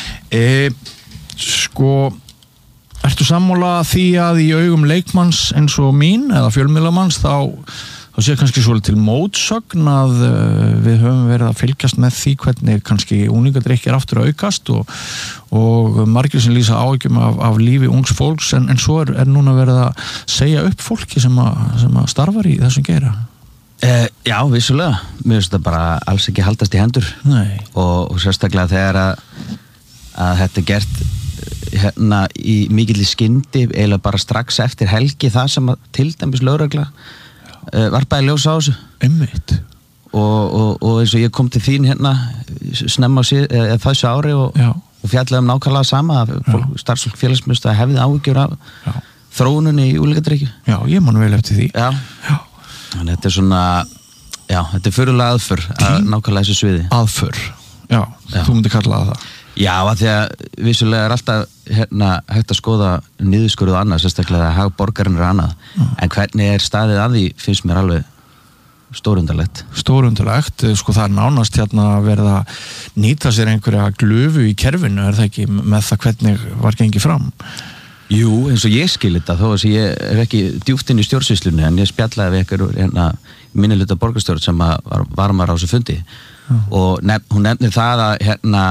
E, sko, ertu sammála því að í augum leikmanns eins og mín eða fjölmiðlamanns þá þá sé kannski svolítið til mótsögn að uh, við höfum verið að fylgjast með því hvernig kannski unglingadrykkir aftur að aukast og, og margir sem lýsa áhyggjum af, af lífi ungs fólks en, en svo er, er núna verið að segja upp fólki sem að, sem að starfar í þessum geira. Eh, já, vissulega. Mér finnst þetta bara alls ekki haldast í hendur og, og sérstaklega þegar að, að þetta er gert hérna í mikilli skyndi eiginlega bara strax eftir helgi það sem að til dæmis lögregla varpaði ljós á þessu einmitt og, og, og eins og ég kom til þín hérna snemma á síð, eða, þessu ári og, og fjallaði um nákvæmlega sama starfsfólk félagsmiðstöðva hefði áhyggjur af já. Þróununni í unglingadrykkju. Já, ég man vel eftir því. Já, já. Þannig þetta er svona já, þetta er fyrirlega aðför að nákvæmlega þessu sviði. Aðför, já, já. Þú myndir kalla það það. Já, að því að vissulega er alltaf hérna, hægt að skoða niðurskurð og annað, sérstaklega að hag borgarinn er annað. Mm. En hvernig er staðið að því finnst mér alveg stórundarlegt. Stórundarlegt, sko það er nánast hérna að verða að nýta sér einhverja glöfu í kerfinu, er það ekki með það hvernig var gengið fram? Jú, eins og ég skil þetta, þó að ég er ekki djúpt inn í stjórnsýslunni, en ég spjallaði við ykkur hérna, minnihluta borgarstjórn sem var, var maður á þessu fundi. Mm. Og nef, hún nefnir það að hérna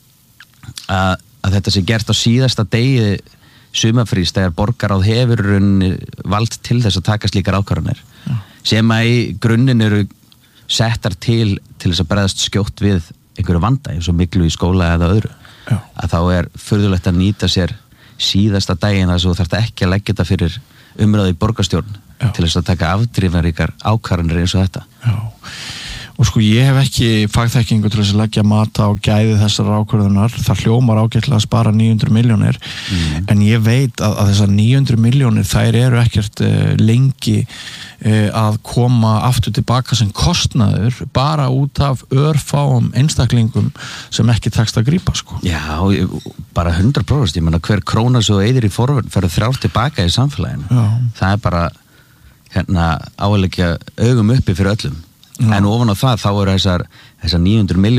Að, að þetta sé gert á síðasta degi sumarfrís þegar borgaráð hefur vald til þess að taka slíkar ákvarðanir sem að í grunninn eru settar til til þess að bregðast skjótt við einhverju vanda eins og miklu í skóla eða öðru Já. Að þá er furðulegt að nýta sér síðasta daginn þess að þú þarft ekki að leggja þetta fyrir umræðu í borgarstjórn Já. Til þess að taka afdrifaríkar ákvarðanir eins og þetta Já. Og sko ég hef ekki fagþekkingu til þess að leggja mata á gæði þessar ákvörðunar, það hljómar ágætlega að spara níu hundruð milljónir mm. en ég veit að, að þessar níu hundruð milljónir þær eru ekkert uh, lengi uh, að koma aftur tilbaka sem kostnaður bara út af örfáum einstaklingum sem ekki tekst að grípa sko. Já, bara hundrað prósent, ég menna hver króna svo eyðir í forvörn ferður þrjár tilbaka í samfélaginu. Já. Það er bara hérna áleggja augum uppi fyrir öllum. Já. En ofan á það þá eru þessar, þessar níu hundruð milljónir